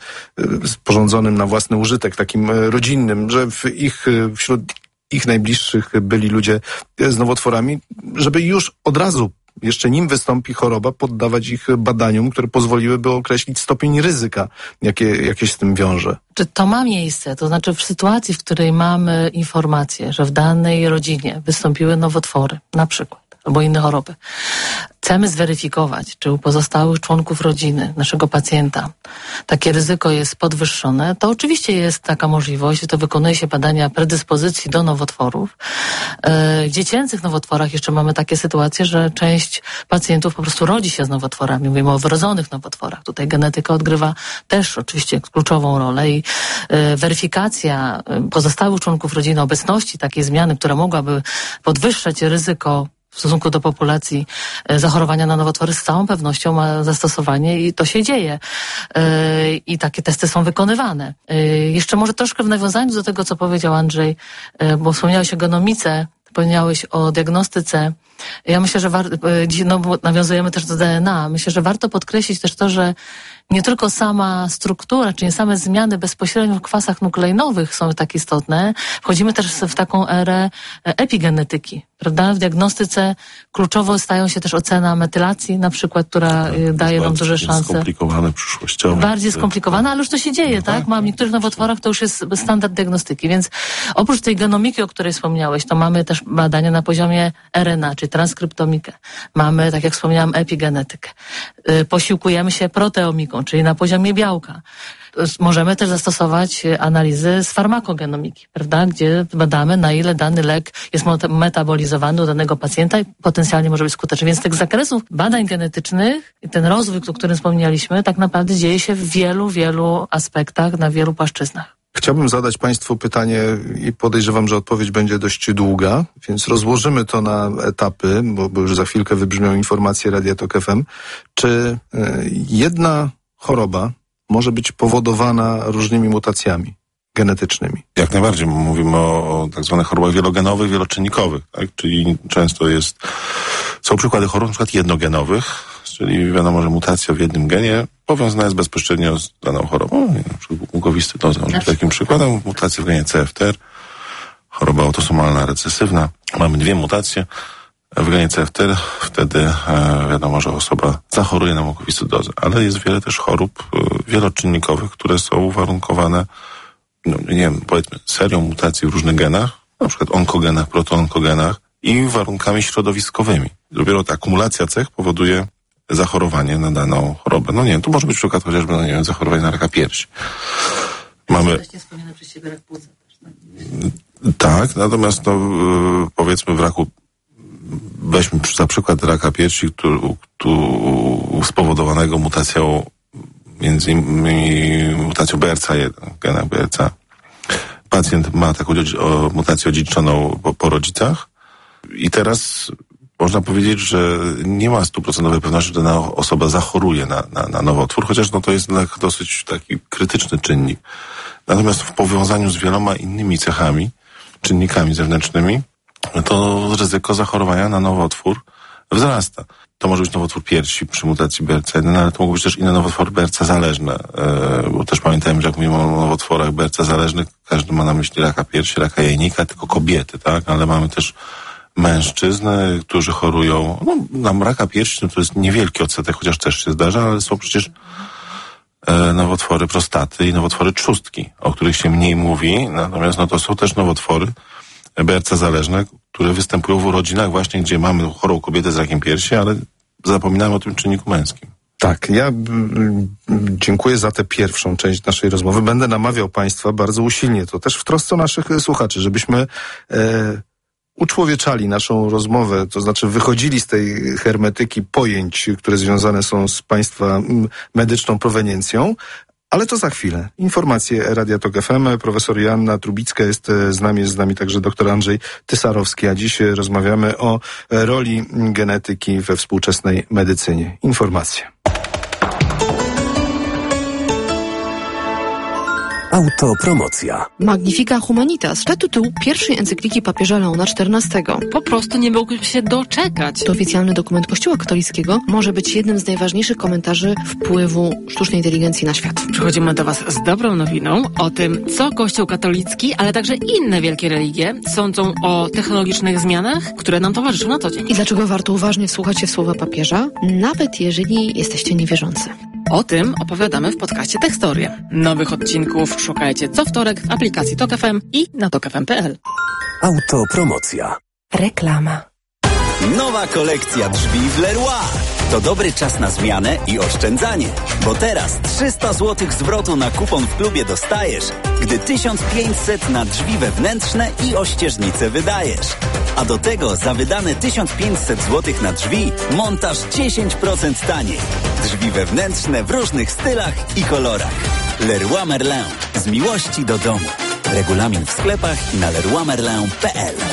sporządzonym na własny użytek, takim rodzinnym, że w ich, wśród ich najbliższych byli ludzie z nowotworami, żeby już od razu, jeszcze nim wystąpi choroba, poddawać ich badaniom, które pozwoliłyby określić stopień ryzyka, jakie, jakie się z tym wiąże. Czy to ma miejsce? To znaczy w sytuacji, w której mamy informację, że w danej rodzinie wystąpiły nowotwory, na przykład, albo inne choroby, chcemy zweryfikować, czy u pozostałych członków rodziny, naszego pacjenta, takie ryzyko jest podwyższone, to oczywiście jest taka możliwość, że to wykonuje się badania predyspozycji do nowotworów. W dziecięcych nowotworach jeszcze mamy takie sytuacje, że część pacjentów po prostu rodzi się z nowotworami. Mówimy o wrodzonych nowotworach. Tutaj genetyka odgrywa też oczywiście kluczową rolę i weryfikacja pozostałych członków rodziny, obecności takiej zmiany, która mogłaby podwyższać ryzyko w stosunku do populacji zachorowania na nowotwory, z całą pewnością ma zastosowanie i to się dzieje. I takie testy są wykonywane. Jeszcze może troszkę w nawiązaniu do tego, co powiedział Andrzej, bo wspomniałeś o genomice, wspomniałeś o diagnostyce. Ja myślę, że war- no, nawiązujemy też do D N A. Myślę, że warto podkreślić też to, że nie tylko sama struktura, czyli same zmiany bezpośrednio w kwasach nukleinowych są tak istotne. Wchodzimy też w taką erę epigenetyki, prawda? W diagnostyce kluczowo stają się też ocena metylacji, na przykład, która tak, daje nam duże szanse. Skomplikowane przyszłościowo. Bardziej skomplikowane, ale już to się dzieje, no tak? tak? Mam w niektórych nowotworach to już jest standard diagnostyki, więc oprócz tej genomiki, o której wspomniałeś, to mamy też badania na poziomie R N A, czyli transkryptomikę. Mamy, tak jak wspomniałam, epigenetykę. Posiłkujemy się proteomiką, czyli na poziomie białka. Możemy też zastosować analizy z farmakogenomiki, prawda, gdzie badamy, na ile dany lek jest metabolizowany u danego pacjenta i potencjalnie może być skuteczny. Więc z tych zakresów badań genetycznych, ten rozwój, o którym wspomnieliśmy, tak naprawdę dzieje się w wielu, wielu aspektach, na wielu płaszczyznach. Chciałbym zadać Państwu pytanie i podejrzewam, że odpowiedź będzie dość długa, więc rozłożymy to na etapy, bo, bo już za chwilkę wybrzmią informacje Radia Tok F M. Czy jedna choroba może być powodowana różnymi mutacjami genetycznymi? Jak najbardziej. Mówimy o, o tak zwanych chorobach wielogenowych, wieloczynnikowych, tak? Czyli często jest, są przykłady chorób na przykład jednogenowych, czyli wiadomo, że mutacja w jednym genie powiązana jest bezpośrednio z daną chorobą. Na przykład mukowiscydoza może być takim przykładem. Mutacja w genie C F T R, choroba autosomalna recesywna. Mamy dwie mutacje w genie C F T R, wtedy e, wiadomo, że osoba zachoruje na mukowiscydozę. Ale jest wiele też chorób e, wieloczynnikowych, które są uwarunkowane, no nie wiem, powiedzmy, serią mutacji w różnych genach, na przykład onkogenach, protoonkogenach i warunkami środowiskowymi. Dopiero ta akumulacja cech powoduje zachorowanie na daną chorobę. No nie wiem, tu może być przykład chociażby, no nie wiem, zachorowanie na raka piersi. Mamy... wspomniane przez siebie rak płuca też. Tak, natomiast no, powiedzmy w raku, weźmy za przykład raka piersi, który, który spowodowanego mutacją, między innymi mutacją B R C A jeden, gena B R C A. Pacjent ma taką mutację odziedziczoną po, po rodzicach i teraz można powiedzieć, że nie ma stuprocentowej pewności, że dana osoba zachoruje na, na, na nowotwór, chociaż no to jest dosyć taki krytyczny czynnik. Natomiast w powiązaniu z wieloma innymi cechami, czynnikami zewnętrznymi, to ryzyko zachorowania na nowotwór wzrasta. To może być nowotwór piersi przy mutacji B R C A jeden, ale to mogą być też inne nowotwory B R C A zależne, bo też pamiętajmy, że jak mówimy o nowotworach B R C A zależnych, każdy ma na myśli raka piersi, raka jajnika, tylko kobiety, tak? Ale mamy też mężczyzn, którzy chorują, no na raka piersi, no to jest niewielki odsetek, chociaż też się zdarza, ale są przecież e, nowotwory prostaty i nowotwory trzustki, o których się mniej mówi, natomiast no to są też nowotwory B R C A zależne, które występują w urodzinach właśnie, gdzie mamy chorą kobietę z rakiem piersi, ale zapominamy o tym czynniku męskim. Tak, ja m, dziękuję za tę pierwszą część naszej rozmowy. Będę namawiał Państwa bardzo usilnie, to też w trosce o naszych słuchaczy, żebyśmy e, uczłowieczali naszą rozmowę, to znaczy wychodzili z tej hermetyki pojęć, które związane są z Państwa medyczną proweniencją, ale to za chwilę. Informacje Radia Tok F M. Profesor Joanna Trubicka jest z nami, jest z nami także dr Andrzej Tysarowski, a dziś rozmawiamy o roli genetyki we współczesnej medycynie. Informacje. Autopromocja. Magnifica Humanitas to tytuł pierwszej encykliki papieża Leona czternastego. Po prostu nie mógł się doczekać. To oficjalny dokument Kościoła katolickiego, może być jednym z najważniejszych komentarzy wpływu sztucznej inteligencji na świat. Przychodzimy do Was z dobrą nowiną o tym, co Kościół katolicki, ale także inne wielkie religie sądzą o technologicznych zmianach, które nam towarzyszą na co dzień. I dlaczego warto uważnie wsłuchać się w słowa papieża, nawet jeżeli jesteście niewierzący. O tym opowiadamy w podcaście Tekstorie. Nowych odcinków szukajcie co wtorek w aplikacji Tok F M i na tok f m kropka p l. Autopromocja. Reklama. Nowa kolekcja drzwi w Leroy. To dobry czas na zmianę i oszczędzanie, bo teraz trzysta złotych zwrotu na kupon w klubie dostajesz, gdy tysiąc pięćset na drzwi wewnętrzne i ościeżnice wydajesz. A do tego za wydane tysiąc pięćset złotych na drzwi montaż dziesięć procent taniej. Drzwi wewnętrzne w różnych stylach i kolorach. Leroy Merlin. Z miłości do domu. Regulamin w sklepach i na leroy merlin kropka p l.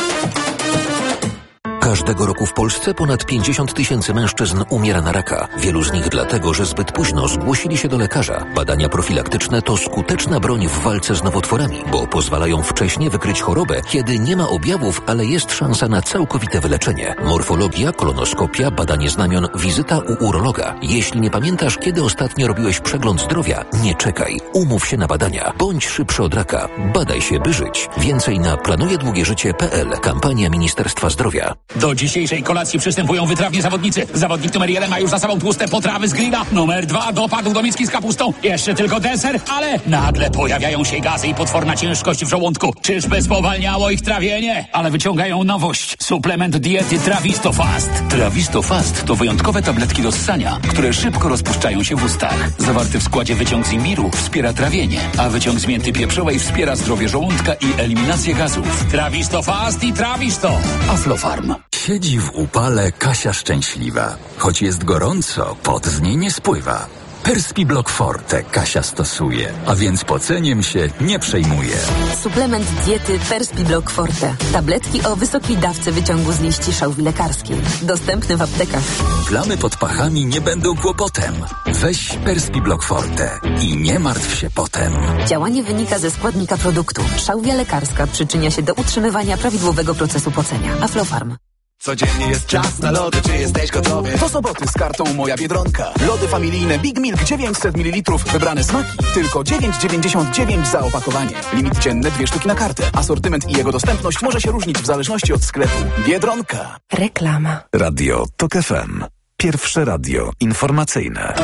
Każdego roku w Polsce ponad pięćdziesiąt tysięcy mężczyzn umiera na raka. Wielu z nich dlatego, że zbyt późno zgłosili się do lekarza. Badania profilaktyczne to skuteczna broń w walce z nowotworami, bo pozwalają wcześnie wykryć chorobę, kiedy nie ma objawów, ale jest szansa na całkowite wyleczenie. Morfologia, kolonoskopia, badanie znamion, wizyta u urologa. Jeśli nie pamiętasz, kiedy ostatnio robiłeś przegląd zdrowia, nie czekaj. Umów się na badania. Bądź szybszy od raka. Badaj się, by żyć. Więcej na planuje długie życie kropka p l. Kampania Ministerstwa Zdrowia. Do dzisiejszej kolacji przystępują wytrawni zawodnicy. Zawodnik numer jeden ma już za sobą tłuste potrawy z grilla. Numer dwa dopadł do miski z kapustą. Jeszcze tylko deser, ale nagle pojawiają się gazy i potworna ciężkość w żołądku. Czyżby spowalniało ich trawienie? Ale wyciągają nowość. Suplement diety Trawisto Fast. Trawisto Fast to wyjątkowe tabletki do ssania, które szybko rozpuszczają się w ustach. Zawarty w składzie wyciąg z imbiru wspiera trawienie, a wyciąg z mięty pieprzowej wspiera zdrowie żołądka i eliminację gazów. Trawisto Fast i Trawisto. Aflofarm. Siedzi w upale Kasia szczęśliwa. Choć jest gorąco, pot z niej nie spływa. Perspiblock Forte Kasia stosuje, a więc poceniem się nie przejmuje. Suplement diety Perspiblock Forte. Tabletki o wysokiej dawce wyciągu z liści szałwi lekarskiej. Dostępny w aptekach. Plamy pod pachami nie będą kłopotem. Weź Perspiblock Forte i nie martw się potem. Działanie wynika ze składnika produktu. Szałwia lekarska przyczynia się do utrzymywania prawidłowego procesu pocenia. Aflofarm. Codziennie jest czas na lody, czy jesteś gotowy? Do soboty z kartą Moja Biedronka. Lody familijne Big Milk dziewięćset mililitrów. Wybrane smaki. Tylko dziewięć dziewięćdziesiąt dziewięć za opakowanie. Limit dzienny dwie sztuki na kartę. Asortyment i jego dostępność może się różnić w zależności od sklepu. Biedronka. Reklama. Radio Tok F M. Pierwsze radio informacyjne.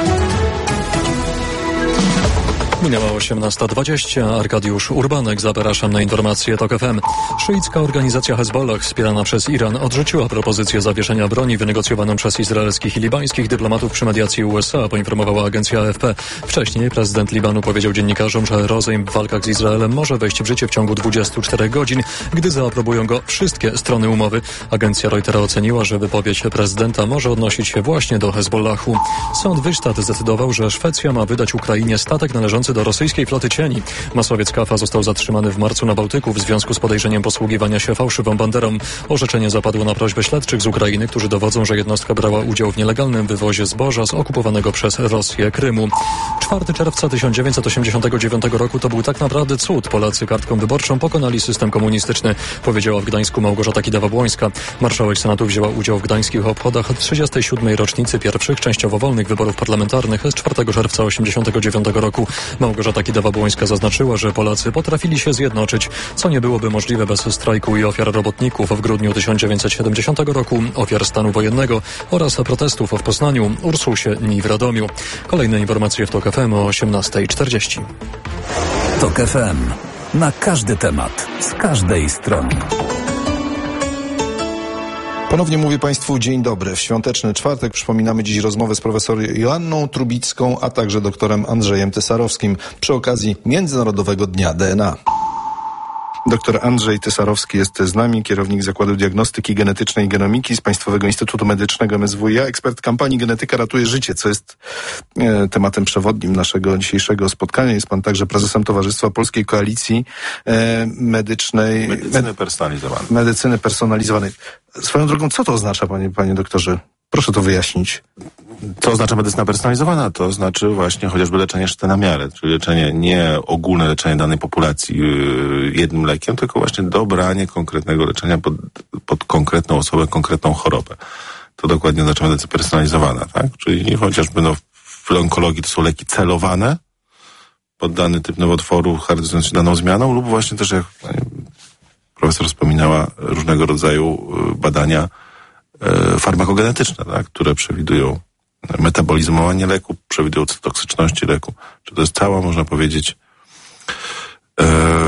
Minęła osiemnasta dwadzieścia. Arkadiusz Urbanek, zapraszam na informacje Tok F M. Szyicka organizacja Hezbollah, wspierana przez Iran, odrzuciła propozycję zawieszenia broni wynegocjowaną przez izraelskich i libańskich dyplomatów przy mediacji U S A, poinformowała agencja A F P. Wcześniej prezydent Libanu powiedział dziennikarzom, że rozejm w walkach z Izraelem może wejść w życie w ciągu dwudziestu czterech godzin, gdy zaaprobują go wszystkie strony umowy. Agencja Reutera oceniła, że wypowiedź prezydenta może odnosić się właśnie do Hezbollahu. Sąd Wysztat zdecydował, że Szwecja ma wydać Ukrainie statek należący do rosyjskiej floty cieni. Masowiec Kafa został zatrzymany w marcu na Bałtyku w związku z podejrzeniem posługiwania się fałszywą banderą. Orzeczenie zapadło na prośbę śledczych z Ukrainy, którzy dowodzą, że jednostka brała udział w nielegalnym wywozie zboża z okupowanego przez Rosję Krymu. czwartego czerwca tysiąc dziewięćset osiemdziesiątego dziewiątego roku to był tak naprawdę cud. Polacy kartką wyborczą pokonali system komunistyczny, powiedziała w Gdańsku Małgorzata Kidawa-Błońska. Marszałek Senatu wzięła udział w gdańskich obchodach trzydziestej siódmej rocznicy pierwszych częściowo wolnych wyborów parlamentarnych z czwartego czerwca osiemdziesiątego dziewiątego roku. Małgorzata Kidawa-Błońska zaznaczyła, że Polacy potrafili się zjednoczyć, co nie byłoby możliwe bez strajku i ofiar robotników w grudniu tysiąc dziewięćset siedemdziesiątego roku, ofiar stanu wojennego oraz protestów w Poznaniu, Ursusie i w Radomiu. Kolejne informacje w Tok F M o osiemnasta czterdzieści. Tok F M. Na każdy temat, z każdej strony. Ponownie mówię Państwu dzień dobry. W świąteczny czwartek przypominamy dziś rozmowę z profesor Joanną Trubicką, a także doktorem Andrzejem Tysarowskim przy okazji Międzynarodowego Dnia D N A. Doktor Andrzej Tysarowski jest z nami, kierownik Zakładu Diagnostyki Genetycznej i Genomiki z Państwowego Instytutu Medycznego M S W i A, ekspert kampanii Genetyka ratuje życie, co jest e, tematem przewodnim naszego dzisiejszego spotkania. Jest pan także prezesem Towarzystwa Polskiej Koalicji e, Medycznej. Medycyny med- personalizowanej. Medycyny personalizowanej. Swoją drogą, co to oznacza, panie, panie doktorze? Proszę to wyjaśnić. Co oznacza medycyna personalizowana? To znaczy właśnie chociażby leczenie szyte na miarę, czyli leczenie, nie ogólne leczenie danej populacji yy, jednym lekiem, tylko właśnie dobranie konkretnego leczenia pod, pod konkretną osobę, konkretną chorobę. To dokładnie oznacza medycyna personalizowana, tak? Czyli chociażby no, w onkologii to są leki celowane pod dany typ nowotworu, charakteryzujący się daną zmianą, lub właśnie też, jak pani profesor wspominała, różnego rodzaju badania farmakogenetyczne, tak, które przewidują metabolizmowanie leku, przewidują toksyczności leku. Czy to jest cała, można powiedzieć, e,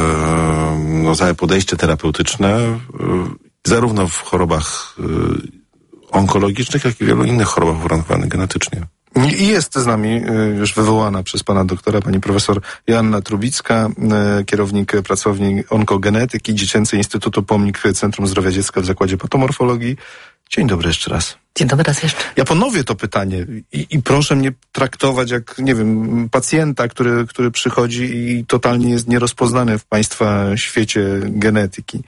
no, całe podejście terapeutyczne, e, zarówno w chorobach e, onkologicznych, jak i wielu innych chorobach uwarunkowanych genetycznie. I jest z nami już wywołana przez pana doktora pani profesor Joanna Trubicka, kierownik pracowni onkogenetyki Dziecięcy Instytutu Pomnik Centrum Zdrowia Dziecka w Zakładzie Patomorfologii. Dzień dobry jeszcze raz. Dzień dobry raz jeszcze. Ja ponowię to pytanie i, i proszę mnie traktować jak, nie wiem, pacjenta, który, który przychodzi i totalnie jest nierozpoznany w państwa świecie genetyki.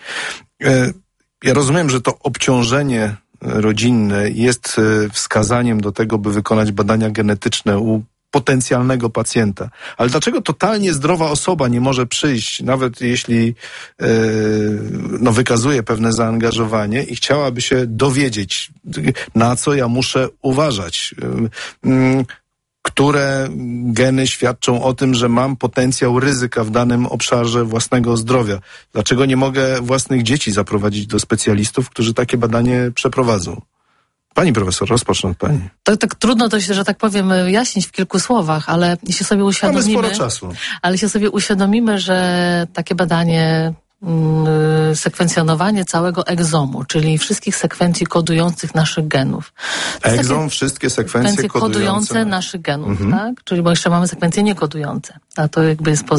Ja rozumiem, że to obciążenie rodzinne jest wskazaniem do tego, by wykonać badania genetyczne u potencjalnego pacjenta. Ale dlaczego totalnie zdrowa osoba nie może przyjść, nawet jeśli yy, no, wykazuje pewne zaangażowanie i chciałaby się dowiedzieć, na co ja muszę uważać? Yy, yy, które geny świadczą o tym, że mam potencjał ryzyka w danym obszarze własnego zdrowia. Dlaczego nie mogę własnych dzieci zaprowadzić do specjalistów, którzy takie badanie przeprowadzą? Pani profesor, rozpocznę od pani. To tak trudno to się, że tak powiem, wyjaśnić w kilku słowach, ale jeśli sobie uświadomimy... Mamy sporo czasu. Ale jeśli sobie uświadomimy, że takie badanie, yy, sekwencjonowanie całego egzomu, czyli wszystkich sekwencji kodujących naszych genów. Egzom, wszystkie sekwencje, sekwencje kodujące... kodujące naszych genów, mhm. tak? Czyli bo jeszcze mamy sekwencje niekodujące, a to jakby jest poza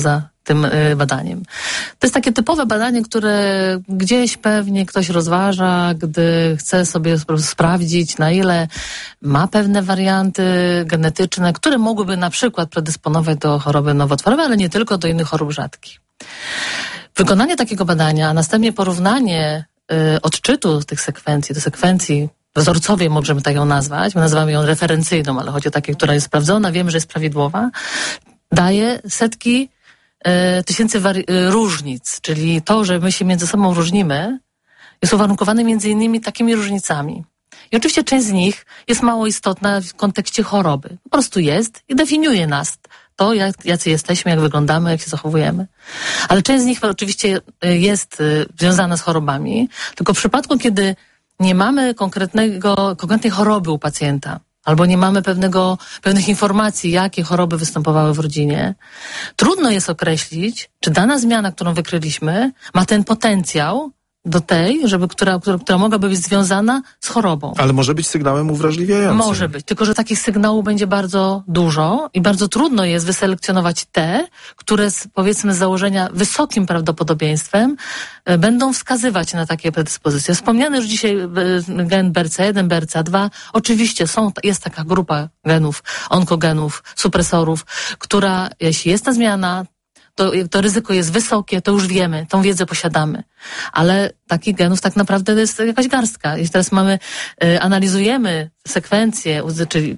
tym badaniem. To jest takie typowe badanie, które gdzieś pewnie ktoś rozważa, gdy chce sobie sprawdzić, na ile ma pewne warianty genetyczne, które mogłyby na przykład predysponować do choroby nowotworowej, ale nie tylko, do innych chorób rzadkich. Wykonanie takiego badania, a następnie porównanie y, odczytu tych sekwencji do sekwencji wzorcowej, możemy tak ją nazwać, my nazywamy ją referencyjną, ale chodzi o takiej, która jest sprawdzona, wiemy, że jest prawidłowa, daje setki y, tysięcy wari- y, różnic, czyli to, że my się między sobą różnimy, jest uwarunkowane między innymi takimi różnicami. I oczywiście część z nich jest mało istotna w kontekście choroby. Po prostu jest i definiuje nas. To, jak, jacy jesteśmy, jak wyglądamy, jak się zachowujemy. Ale część z nich oczywiście jest związana z chorobami, tylko w przypadku, kiedy nie mamy konkretnego, konkretnej choroby u pacjenta, albo nie mamy pewnego, pewnych informacji, jakie choroby występowały w rodzinie, trudno jest określić, czy dana zmiana, którą wykryliśmy, ma ten potencjał do tej, żeby, która, która, która mogłaby być związana z chorobą. Ale może być sygnałem uwrażliwiającym. Może być, tylko że takich sygnałów będzie bardzo dużo i bardzo trudno jest wyselekcjonować te, które z, powiedzmy z założenia wysokim prawdopodobieństwem e, będą wskazywać na takie predyspozycje. Wspomniany już dzisiaj e, gen B R C A jeden, B R C A dwa. Oczywiście są, jest taka grupa genów, onkogenów, supresorów, która, jeśli jest ta zmiana, To, to ryzyko jest wysokie, to już wiemy, tą wiedzę posiadamy. Ale takich genów tak naprawdę jest jakaś garstka. Jeśli teraz mamy, y, analizujemy sekwencję, czyli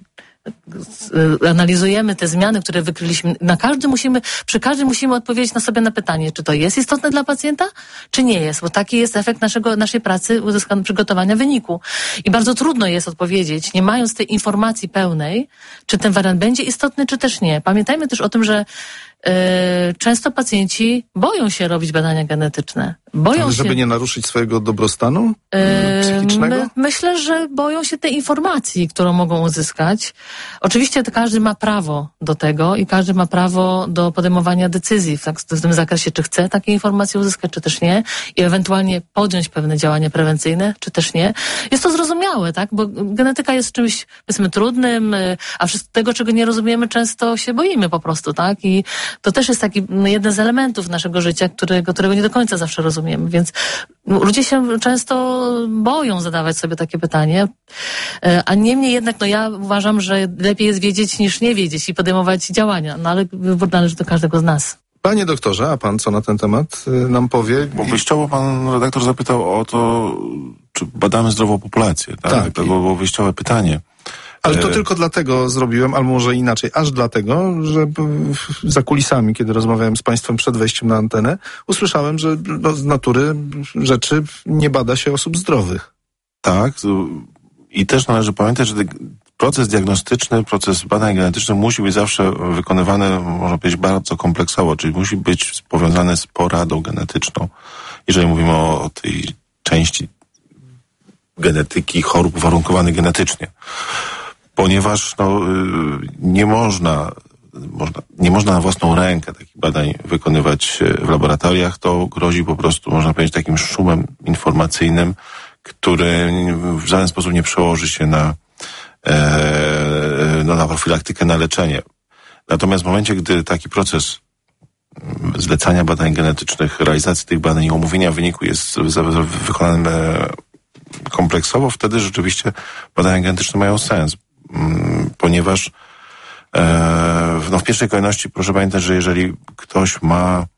y, analizujemy te zmiany, które wykryliśmy, na każdy musimy, przy każdym musimy odpowiedzieć na sobie na pytanie, czy to jest istotne dla pacjenta, czy nie jest, bo taki jest efekt naszego, naszej pracy uzyskanego przygotowania wyniku. I bardzo trudno jest odpowiedzieć, nie mając tej informacji pełnej, czy ten wariant będzie istotny, czy też nie. Pamiętajmy też o tym, że Yy, często pacjenci boją się robić badania genetyczne. Boją Ale żeby się, nie naruszyć swojego dobrostanu yy, psychicznego? My, myślę, że boją się tej informacji, którą mogą uzyskać. Oczywiście to każdy ma prawo do tego i każdy ma prawo do podejmowania decyzji w, tak, w tym zakresie, czy chce takie informacje uzyskać, czy też nie, i ewentualnie podjąć pewne działania prewencyjne, czy też nie. Jest to zrozumiałe, tak? Bo genetyka jest czymś, powiedzmy, trudnym, a wszystko tego, czego nie rozumiemy, często się boimy po prostu, tak? I to też jest taki jeden z elementów naszego życia, którego, którego nie do końca zawsze rozumiemy, więc ludzie się często boją zadawać sobie takie pytanie, a niemniej jednak, no ja uważam, że lepiej jest wiedzieć niż nie wiedzieć i podejmować działania, no ale wybór należy do każdego z nas. Panie doktorze, a pan co na ten temat nam powie? Bo wyjściowo pan redaktor zapytał o to, czy badamy zdrową populację, tak? Tak. To było wyjściowe pytanie. Ale to tylko dlatego zrobiłem, albo może inaczej, aż dlatego, że za kulisami, kiedy rozmawiałem z państwem przed wejściem na antenę, usłyszałem, że no, z natury rzeczy nie bada się osób zdrowych. Tak. I też należy pamiętać, że proces diagnostyczny, proces badań genetycznych musi być zawsze wykonywany, można powiedzieć, bardzo kompleksowo, czyli musi być powiązany z poradą genetyczną. Jeżeli mówimy o, o tej części genetyki chorób uwarunkowanych genetycznie. Ponieważ no, nie można, można, nie można na własną rękę takich badań wykonywać w laboratoriach, to grozi po prostu, można powiedzieć, takim szumem informacyjnym, który w żaden sposób nie przełoży się na, e, no, na profilaktykę, na leczenie. Natomiast w momencie, gdy taki proces zlecania badań genetycznych, realizacji tych badań i omówienia wyniku jest wykonany kompleksowo, wtedy rzeczywiście badania genetyczne mają sens. Ponieważ e, no w pierwszej kolejności proszę pamiętać, że jeżeli ktoś ma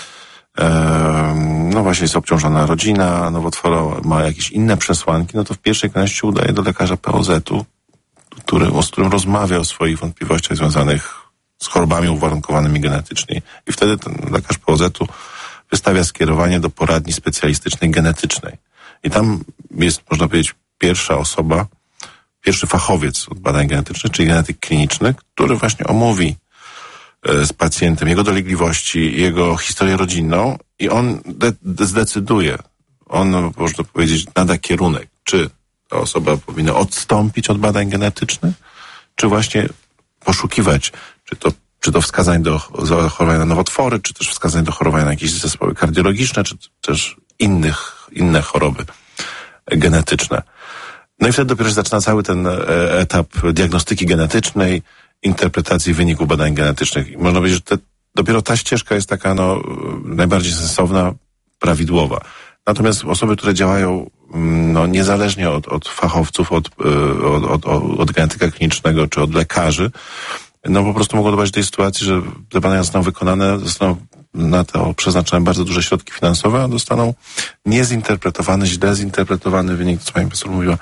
e, no właśnie jest obciążona rodzina nowotworowa, ma jakieś inne przesłanki, no to w pierwszej kolejności udaje do lekarza P O Z-u, który, z którym rozmawia o swoich wątpliwościach związanych z chorobami uwarunkowanymi genetycznie. I wtedy ten lekarz P O Z-u wystawia skierowanie do poradni specjalistycznej genetycznej. I tam jest, można powiedzieć, pierwsza osoba, pierwszy fachowiec od badań genetycznych, czyli genetyk kliniczny, który właśnie omówi z pacjentem jego dolegliwości, jego historię rodzinną i on de- zdecyduje, on, można powiedzieć, nada kierunek, czy ta osoba powinna odstąpić od badań genetycznych, czy właśnie poszukiwać, czy to, czy to wskazań do chorowania na nowotwory, czy też wskazań do chorowania na jakieś zespoły kardiologiczne, czy też innych, inne choroby genetyczne. No i wtedy dopiero się zaczyna cały ten etap diagnostyki genetycznej, interpretacji wyników badań genetycznych. I można powiedzieć, że te dopiero ta ścieżka jest taka no, najbardziej sensowna, prawidłowa. Natomiast osoby, które działają no, niezależnie od, od fachowców, od, od, od, od genetyka klinicznego czy od lekarzy, no po prostu mogą doprowadzić do tej sytuacji, że te badania zostaną wykonane, zostaną na to przeznaczone bardzo duże środki finansowe, a dostaną niezinterpretowany, źle zinterpretowany wynik, co pani profesor mówiła,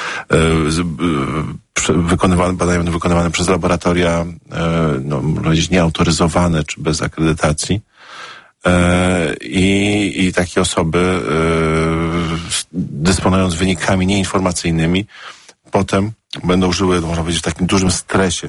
wykonywane, badania wykonywane przez laboratoria, no, można powiedzieć, nieautoryzowane czy bez akredytacji. I, i takie osoby, dysponując wynikami nieinformacyjnymi, potem będą żyły, można powiedzieć, w takim dużym stresie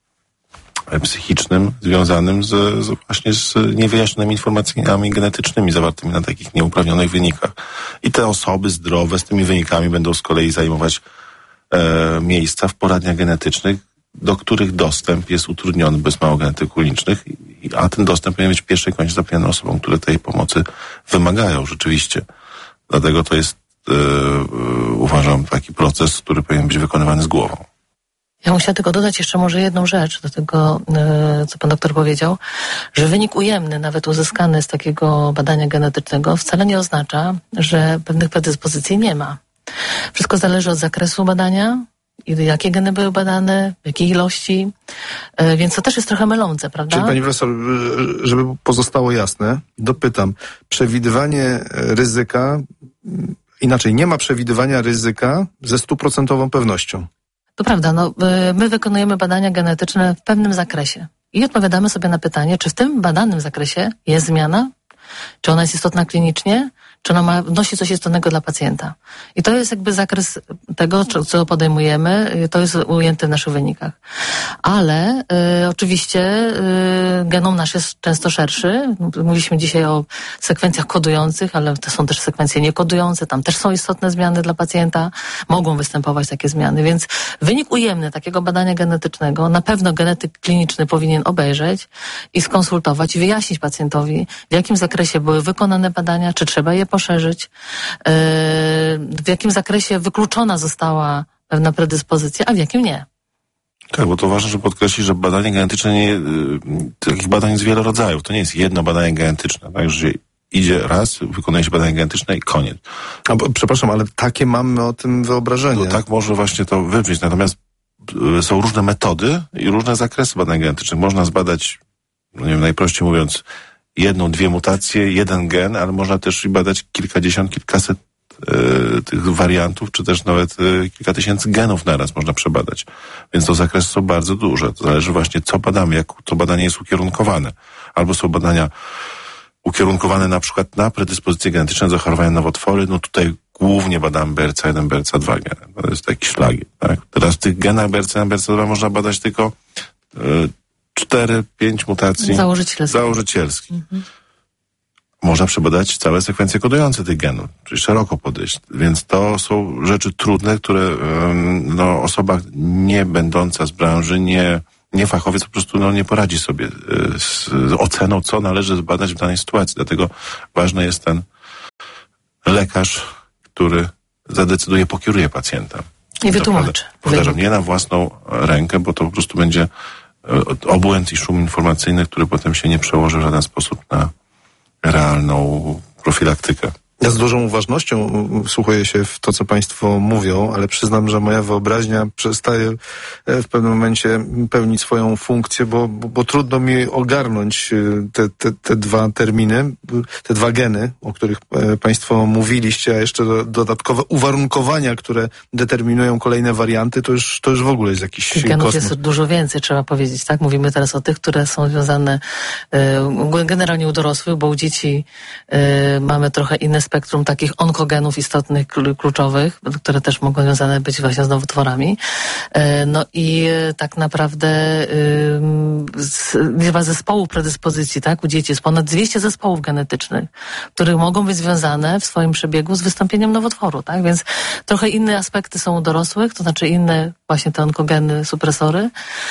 psychicznym związanym z, z właśnie z niewyjaśnionymi informacjami genetycznymi zawartymi na takich nieuprawnionych wynikach. I te osoby zdrowe z tymi wynikami będą z kolei zajmować e, miejsca w poradniach genetycznych, do których dostęp jest utrudniony bez mało genetyków klinicznych, a ten dostęp powinien być w pierwszej kolejności zapewniony osobom, które tej pomocy wymagają rzeczywiście. Dlatego to jest, e, uważam, taki proces, który powinien być wykonywany z głową. Ja musiałam tylko dodać jeszcze może jedną rzecz do tego, co pan doktor powiedział, że wynik ujemny, nawet uzyskany z takiego badania genetycznego, wcale nie oznacza, że pewnych predyspozycji nie ma. Wszystko zależy od zakresu badania, jakie geny były badane, w jakiej ilości, więc to też jest trochę mylące, prawda? Czyli pani profesor, żeby pozostało jasne, dopytam, przewidywanie ryzyka, inaczej, nie ma przewidywania ryzyka ze stuprocentową pewnością. To prawda, no, my wykonujemy badania genetyczne w pewnym zakresie i odpowiadamy sobie na pytanie, czy w tym badanym zakresie jest zmiana, czy ona jest istotna klinicznie, czy ona ma, wnosi coś istotnego dla pacjenta. I to jest jakby zakres tego, co podejmujemy, to jest ujęte w naszych wynikach. Ale y, oczywiście y, genom nasz jest często szerszy. Mówiliśmy dzisiaj o sekwencjach kodujących, ale to są też sekwencje niekodujące, tam też są istotne zmiany dla pacjenta, mogą występować takie zmiany, więc wynik ujemny takiego badania genetycznego na pewno genetyk kliniczny powinien obejrzeć i skonsultować i wyjaśnić pacjentowi, w jakim zakresie były wykonane badania, czy trzeba je poszerzyć, w jakim zakresie wykluczona została pewna predyspozycja, a w jakim nie. Tak, bo to ważne, żeby podkreślić, że badanie genetyczne, nie, takich badań jest wiele rodzajów. To nie jest jedno badanie genetyczne, tak, że idzie raz, wykonuje się badanie genetyczne i koniec. A, bo, przepraszam, ale takie mamy o tym wyobrażenie. No, tak może właśnie to wybrzmieć, natomiast są różne metody i różne zakresy badań genetycznych. Można zbadać, no nie wiem, najprościej mówiąc, jedną, dwie mutacje, jeden gen, ale można też badać kilkadziesiąt, kilkaset e, tych wariantów, czy też nawet e, kilka tysięcy genów naraz można przebadać. Więc to zakresy są bardzo duże. To zależy właśnie, co badamy, jak to badanie jest ukierunkowane. Albo są badania ukierunkowane na przykład na predyspozycje genetyczne, zachorowania na nowotwory. No tutaj głównie badamy B R C A jeden, B R C A dwa geny. To jest taki szlagier, tak? Teraz w tych genach B R C A jeden, B R C A dwa można badać tylko e, cztery, pięć mutacji założycielskich. założycielskich. Mhm. Można przebadać całe sekwencje kodujące tych genów, czyli szeroko podejść. Więc to są rzeczy trudne, które no, osoba nie będąca z branży, nie, nie fachowiec po prostu no, nie poradzi sobie z, z oceną, co należy zbadać w danej sytuacji. Dlatego ważny jest ten lekarz, który zadecyduje, pokieruje pacjenta. I wytłumaczy. Powtarzam, nie na własną rękę, bo to po prostu będzie obłęd i szum informacyjny, który potem się nie przełoży w żaden sposób na realną profilaktykę. Ja z dużą uważnością wsłuchuję się w to, co państwo mówią, ale przyznam, że moja wyobraźnia przestaje w pewnym momencie pełnić swoją funkcję, bo, bo, bo trudno mi ogarnąć te, te, te dwa terminy, te dwa geny, o których państwo mówiliście, a jeszcze dodatkowe uwarunkowania, które determinują kolejne warianty, to już, to już w ogóle jest jakiś tych genów kosmos. Jest dużo więcej, trzeba powiedzieć, tak? Mówimy teraz o tych, które są związane y, generalnie u dorosłych, bo u dzieci y, mamy trochę inne spektrum takich onkogenów istotnych, kluczowych, które też mogą związane być właśnie z nowotworami. No i tak naprawdę liczba zespołów predyspozycji, tak, u dzieci jest ponad dwieście zespołów genetycznych, które mogą być związane w swoim przebiegu z wystąpieniem nowotworu, tak, więc trochę inne aspekty są u dorosłych, to znaczy inne właśnie te onkogeny, supresory,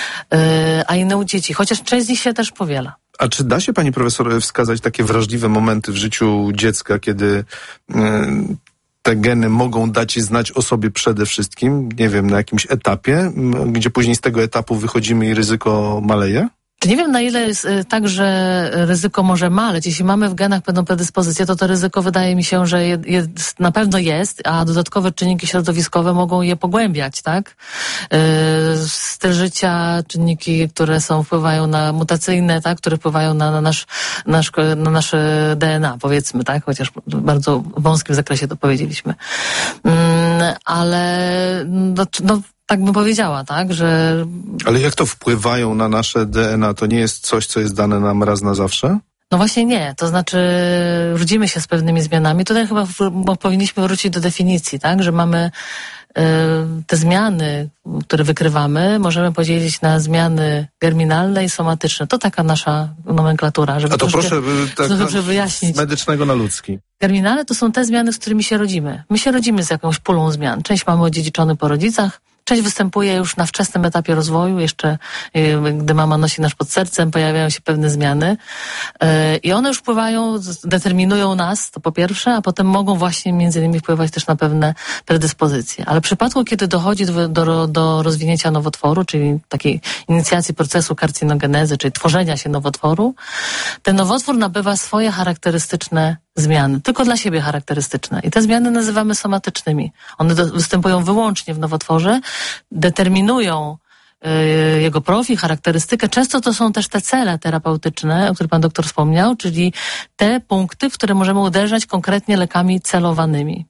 a inne u dzieci, chociaż część z nich się też powiela. A czy da się, pani profesor, wskazać takie wrażliwe momenty w życiu dziecka, kiedy y, te geny mogą dać znać o sobie przede wszystkim, nie wiem, na jakimś etapie, gdzie później z tego etapu wychodzimy i ryzyko maleje? To nie wiem, na ile jest y, tak, że ryzyko może maleć. Jeśli mamy w genach pewną predyspozycję, to to ryzyko wydaje mi się, że je, je, na pewno jest, a dodatkowe czynniki środowiskowe mogą je pogłębiać, tak? Y, styl życia, czynniki, które są, wpływają na mutacyjne, tak? Które wpływają na, na, nasz, nasz, na nasze D N A, powiedzmy, tak? Chociaż w bardzo wąskim zakresie to powiedzieliśmy. Y, ale no, no tak bym powiedziała, tak, że... Ale jak to wpływają na nasze D N A? To nie jest coś, co jest dane nam raz na zawsze? No właśnie nie, to znaczy rodzimy się z pewnymi zmianami. Tutaj chyba w, bo powinniśmy wrócić do definicji, tak, że mamy y, te zmiany, które wykrywamy, możemy podzielić na zmiany germinalne i somatyczne. To taka nasza nomenklatura, żeby A to troszkę, proszę tak dobrze wyjaśnić. Z medycznego na ludzki. Germinalne to są te zmiany, z którymi się rodzimy. My się rodzimy z jakąś pulą zmian. Część mamy odziedziczony po rodzicach, część występuje już na wczesnym etapie rozwoju, jeszcze gdy mama nosi nas pod sercem, pojawiają się pewne zmiany i one już wpływają, determinują nas, to po pierwsze, a potem mogą właśnie między innymi wpływać też na pewne predyspozycje. Ale w przypadku, kiedy dochodzi do, do, do rozwinięcia nowotworu, czyli takiej inicjacji procesu karcinogenezy, czyli tworzenia się nowotworu, ten nowotwór nabywa swoje charakterystyczne zmiany, tylko dla siebie charakterystyczne. I te zmiany nazywamy somatycznymi. One do, występują wyłącznie w nowotworze, determinują y, jego profil, charakterystykę. Często to są też te cele terapeutyczne, o których pan doktor wspomniał, czyli te punkty, w które możemy uderzać konkretnie lekami celowanymi.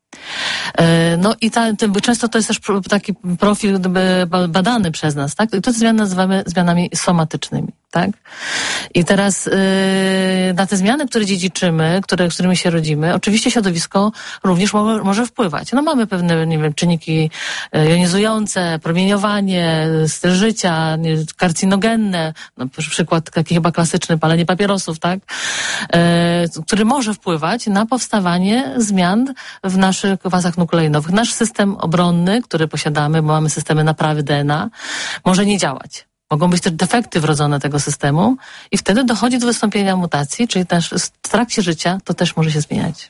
No i ta, często to jest też taki profil badany przez nas, tak? I te zmiany nazywamy zmianami somatycznymi, tak? I teraz yy, na te zmiany, które dziedziczymy, które, z którymi się rodzimy, oczywiście środowisko również mo- może wpływać. No mamy pewne, nie wiem, czynniki jonizujące, promieniowanie, styl życia, nie, karcinogenne, no przykład taki chyba klasyczny, palenie papierosów, tak? Yy, który może wpływać na powstawanie zmian w naszych kwasach nukleinowych. Nasz system obronny, który posiadamy, bo mamy systemy naprawy D N A, może nie działać. Mogą być też defekty wrodzone tego systemu i wtedy dochodzi do wystąpienia mutacji, czyli też w trakcie życia to też może się zmieniać.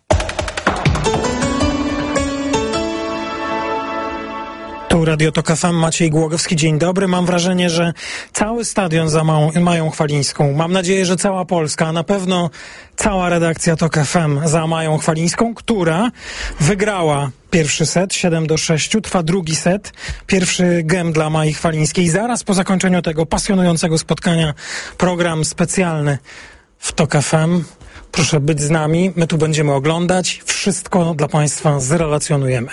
Tu Radio Tok F M, Maciej Głogowski, dzień dobry. Mam wrażenie, że cały stadion za Małą, Mają Chwalińską, mam nadzieję, że cała Polska, a na pewno cała redakcja Tok F M za Mają Chwalińską, która wygrała pierwszy set, siedem do sześciu, trwa drugi set, pierwszy gem dla Mai Chwalińskiej. Zaraz po zakończeniu tego pasjonującego spotkania program specjalny w Tok F M. Proszę być z nami, my tu będziemy oglądać, wszystko dla Państwa zrelacjonujemy.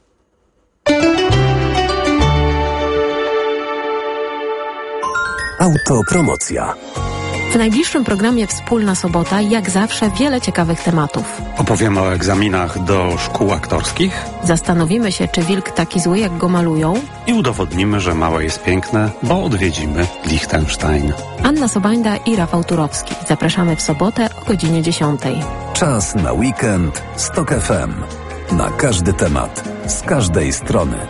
Autopromocja. W najbliższym programie Wspólna Sobota, jak zawsze, wiele ciekawych tematów. Opowiemy o egzaminach do szkół aktorskich. Zastanowimy się, czy wilk taki zły, jak go malują. I udowodnimy, że małe jest piękne, bo odwiedzimy Liechtenstein. Anna Sobańda i Rafał Turowski. Zapraszamy w sobotę o godzinie dziesiątej. Czas na weekend z Tok F M. Na każdy temat, z każdej strony.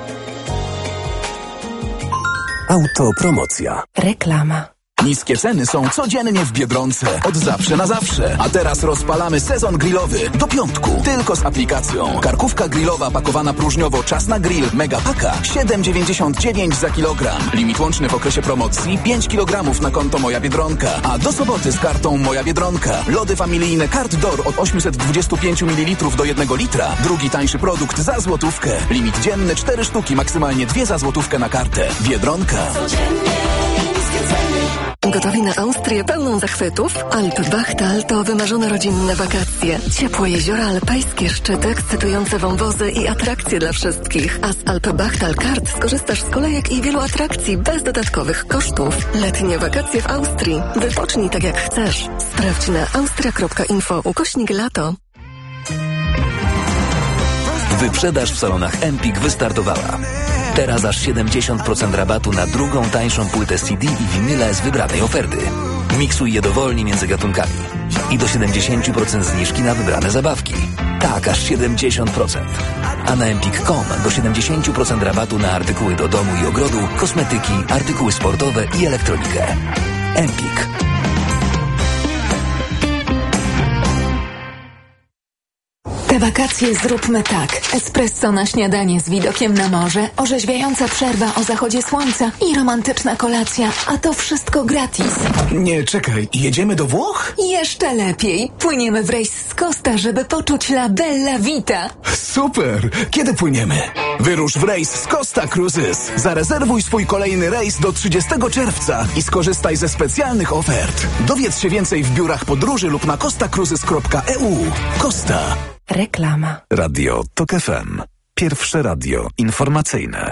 Autopromocja. Reklama. Niskie ceny są codziennie w Biedronce. Od zawsze na zawsze. A teraz rozpalamy sezon grillowy. Do piątku. Tylko z aplikacją. Karkówka grillowa pakowana próżniowo Czas na grill Mega Paka. siedem dziewięćdziesiąt dziewięć za kilogram. Limit łączny w okresie promocji pięć kilogramów na konto Moja Biedronka. A do soboty z kartą Moja Biedronka. Lody familijne Cart Door od osiemset dwadzieścia pięć mililitrów do jednego litra. Drugi tańszy produkt za złotówkę. Limit dzienny cztery sztuki, maksymalnie dwie za złotówkę na kartę. Biedronka. Gotowi na Austrię pełną zachwytów? Alpbachtal to wymarzone rodzinne wakacje. Ciepłe jeziora, alpejskie szczyty, ekscytujące wąwozy i atrakcje dla wszystkich. A z Alpbachtal Kart skorzystasz z kolejek i wielu atrakcji bez dodatkowych kosztów. Letnie wakacje w Austrii. Wypocznij tak jak chcesz. Sprawdź na austria kropka info ukośnik lato. Wyprzedaż w salonach Empik wystartowała. Teraz aż siedemdziesiąt procent rabatu na drugą tańszą płytę C D i winyle z wybranej oferty. Miksuj je dowolnie między gatunkami. I do siedemdziesiąt procent zniżki na wybrane zabawki. Tak, aż siedemdziesiąt procent. A na empik kropka com do siedemdziesiąt procent rabatu na artykuły do domu i ogrodu, kosmetyki, artykuły sportowe i elektronikę. Empik. Te wakacje zróbmy tak. Espresso na śniadanie z widokiem na morze, orzeźwiająca przerwa o zachodzie słońca i romantyczna kolacja, a to wszystko gratis. Nie, czekaj, jedziemy do Włoch? Jeszcze lepiej. Płyniemy w rejs z Costa, żeby poczuć la bella vita. Super! Kiedy płyniemy? Wyrusz w rejs z Costa Cruises. Zarezerwuj swój kolejny rejs do trzydziestego czerwca i skorzystaj ze specjalnych ofert. Dowiedz się więcej w biurach podróży lub na costa cruises kropka e u. Costa. Reklama. Radio TOK F M. Pierwsze radio informacyjne.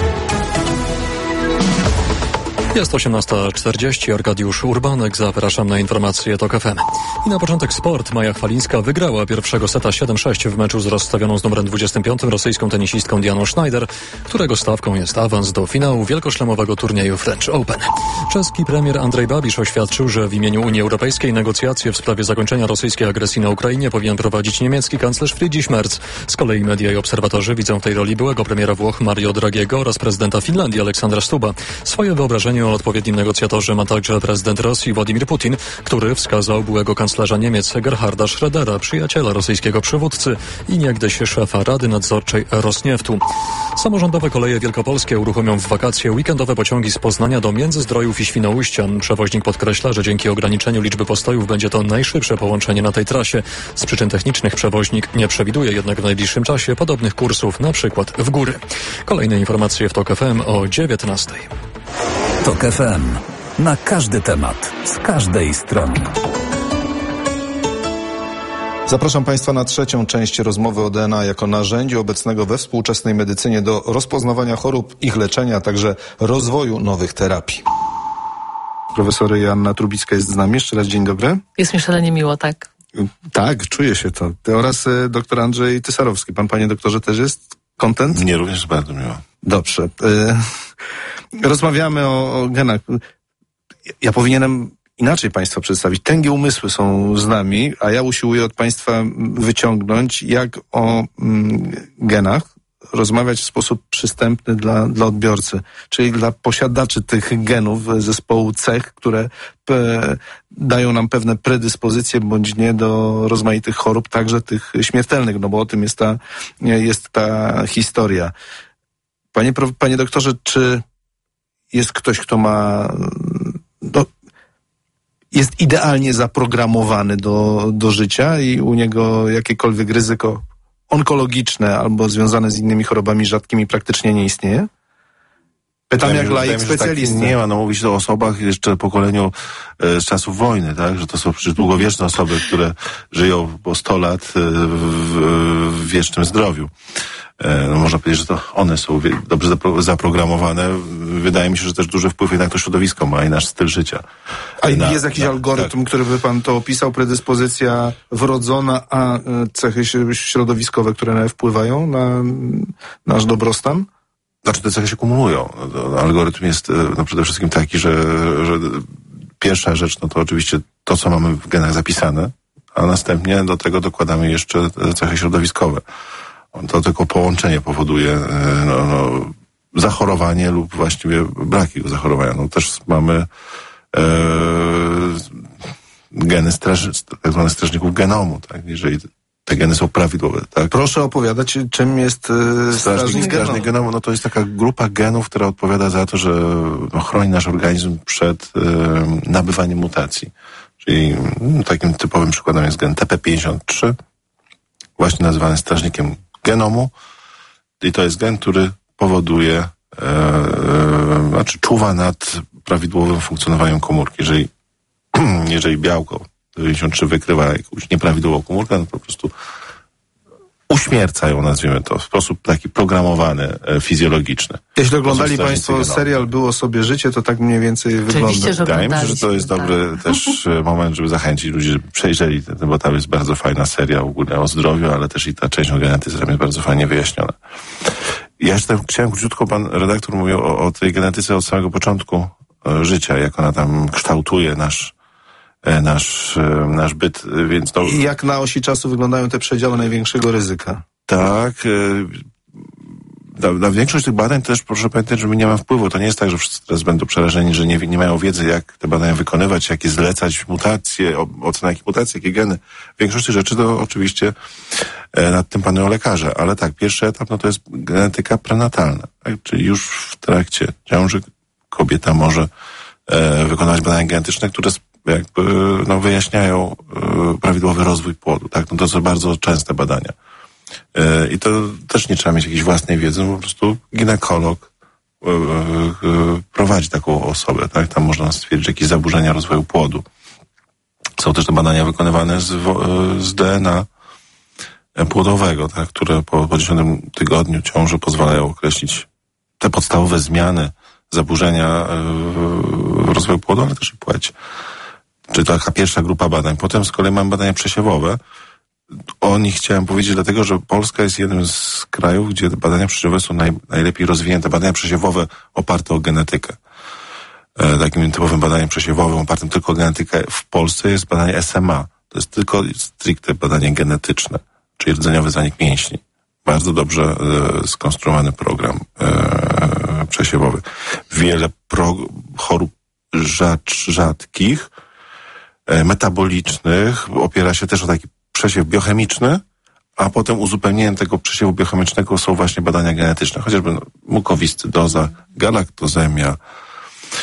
Jest osiemnasta czterdzieści, Arkadiusz Urbanek, zapraszam na informacje TOK F M. I na początek sport. Maja Chwalińska wygrała pierwszego seta siedem sześć w meczu z rozstawioną z numerem dwudziestym piątym rosyjską tenisistką Dianą Schneider, którego stawką jest awans do finału wielkoszlemowego turnieju French Open. Czeski premier Andrzej Babiš oświadczył, że w imieniu Unii Europejskiej negocjacje w sprawie zakończenia rosyjskiej agresji na Ukrainie powinien prowadzić niemiecki kanclerz Friedrich Merz. Z kolei media i obserwatorzy widzą w tej roli byłego premiera Włoch Mario Draghiego oraz prezydenta Finlandii Aleksandra Stubba. Swoje wyobrażenie o odpowiednim negocjatorze ma także prezydent Rosji Władimir Putin, który wskazał byłego kanclerza Niemiec Gerharda Schrödera, przyjaciela rosyjskiego przywódcy i niegdyś szefa Rady Nadzorczej Rosnieftu. Samorządowe koleje wielkopolskie uruchomią w wakacje weekendowe pociągi z Poznania do Międzyzdrojów i Świnoujścia. Przewoźnik podkreśla, że dzięki ograniczeniu liczby postojów będzie to najszybsze połączenie na tej trasie. Z przyczyn technicznych przewoźnik nie przewiduje jednak w najbliższym czasie podobnych kursów, na przykład w góry. Kolejne informacje w TOK F M o dziewiętnastej. TOK F M. Na każdy temat, z każdej strony. Zapraszam Państwa na trzecią część rozmowy o D N A jako narzędziu obecnego we współczesnej medycynie do rozpoznawania chorób, ich leczenia, a także rozwoju nowych terapii. Profesor Joanna Trubicka jest z nami. Jeszcze raz dzień dobry. Jest mi szalenie miło, tak. Tak, czuję się to. Oraz y, doktor Andrzej Tysarowski. Pan, panie doktorze, też jest kontent? Mnie również bardzo miło. Dobrze. Y, rozmawiamy o, o genach. Ja powinienem inaczej Państwa przedstawić. Tęgie umysły są z nami, a ja usiłuję od Państwa wyciągnąć, jak o mm, genach rozmawiać w sposób przystępny dla, dla odbiorcy, czyli dla posiadaczy tych genów zespołu cech, które pe, dają nam pewne predyspozycje bądź nie do rozmaitych chorób, także tych śmiertelnych, no bo o tym jest ta, jest ta historia. Panie, panie doktorze, czy jest ktoś, kto ma... Do, jest idealnie zaprogramowany do, do życia i u niego jakiekolwiek ryzyko onkologiczne albo związane z innymi chorobami rzadkimi praktycznie nie istnieje? Pytam jak laik specjalista. Tak nie ma, no mówić o osobach jeszcze pokoleniu e, z czasów wojny, tak? Że to są przecież długowieczne osoby, które żyją po sto lat e, w, w wiecznym zdrowiu. E, no można powiedzieć, że to one są wie, dobrze zapro, zaprogramowane. Wydaje mi się, że też duży wpływ jednak to środowisko ma i nasz styl życia. A na, jest jakiś na, algorytm, tak, który by pan to opisał, predyspozycja wrodzona, a cechy środowiskowe, które wpływają na nasz dobrostan? Znaczy te cechy się kumulują. Algorytm jest no, przede wszystkim taki, że, że pierwsza rzecz, no to oczywiście to, co mamy w genach zapisane, a następnie do tego dokładamy jeszcze cechy środowiskowe. To tylko połączenie powoduje no, no, zachorowanie lub właściwie brak jego zachorowania. No też mamy e, geny straż, tak zwane strażników genomu, tak? Jeżeli te geny są prawidłowe, tak? Proszę opowiadać, czym jest e, strażnik, strażnik genomu. genomu. No to jest taka grupa genów, która odpowiada za to, że no, chroni nasz organizm przed e, nabywaniem mutacji. Czyli no, takim typowym przykładem jest gen T P pięćdziesiąt trzy, właśnie nazywany strażnikiem genomu. I to jest gen, który powoduje, e, e, znaczy czuwa nad prawidłowym funkcjonowaniem komórki. Jeżeli, jeżeli białko dziewięćdziesiąt trzy wykrywa jakąś nieprawidłową komórkę, no to po prostu uśmierca ją, nazwijmy to, w sposób taki programowany, e, fizjologiczny. Jeśli oglądali Państwo serial Było sobie życie, to tak mniej więcej wygląda. Wydaje mi się, że to jest tak. dobry też moment, żeby zachęcić ludzi, żeby przejrzeli ten, bo tam jest bardzo fajna seria ogólnie o zdrowiu, ale też i ta część o genetyce tam jest bardzo fajnie wyjaśniona. Ja jeszcze chciałem króciutko, pan redaktor mówił o, o tej genetyce od samego początku e, życia, jak ona tam kształtuje nasz nasz, nasz byt, więc to... I jak na osi czasu wyglądają te przedziały największego ryzyka? Tak. na, na większość tych badań też proszę pamiętać, że my nie mamy wpływu. To nie jest tak, że wszyscy teraz będą przerażeni, że nie, nie mają wiedzy, jak te badania wykonywać, jakie zlecać mutacje, ocena jakie mutacje, jakie geny. Większość tych rzeczy to oczywiście e, nad tym panują lekarze, ale tak, pierwszy etap no to jest genetyka prenatalna, tak? Czyli już w trakcie ciąży kobieta może e, wykonywać badania genetyczne, które jakby no, wyjaśniają e, prawidłowy rozwój płodu, tak? No to są bardzo częste badania. I to też nie trzeba mieć jakiejś własnej wiedzy, po prostu ginekolog prowadzi taką osobę, tak? Tam można stwierdzić jakieś zaburzenia rozwoju płodu. Są też te badania wykonywane z, z D N A płodowego, tak? Które po, po dziesiątym tygodniu ciąży pozwalają określić te podstawowe zmiany, zaburzenia rozwoju płodu, ale też i płeć. Czyli to taka pierwsza grupa badań. Potem z kolei mamy badania przesiewowe. O nich chciałem powiedzieć, dlatego że Polska jest jednym z krajów, gdzie badania przesiewowe są naj, najlepiej rozwinięte. Badania przesiewowe oparte o genetykę. E, takim typowym badaniem przesiewowym opartym tylko o genetykę w Polsce jest badanie S M A. To jest tylko stricte badanie genetyczne, czyli rdzeniowy zanik mięśni. Bardzo dobrze e, skonstruowany program e, przesiewowy. Wiele pro, chorób rzadz, rzadkich, e, metabolicznych opiera się też o taki przesiew biochemiczny, a potem uzupełnieniem tego przesiewu biochemicznego są właśnie badania genetyczne, chociażby mukowiscydoza, galaktozemia,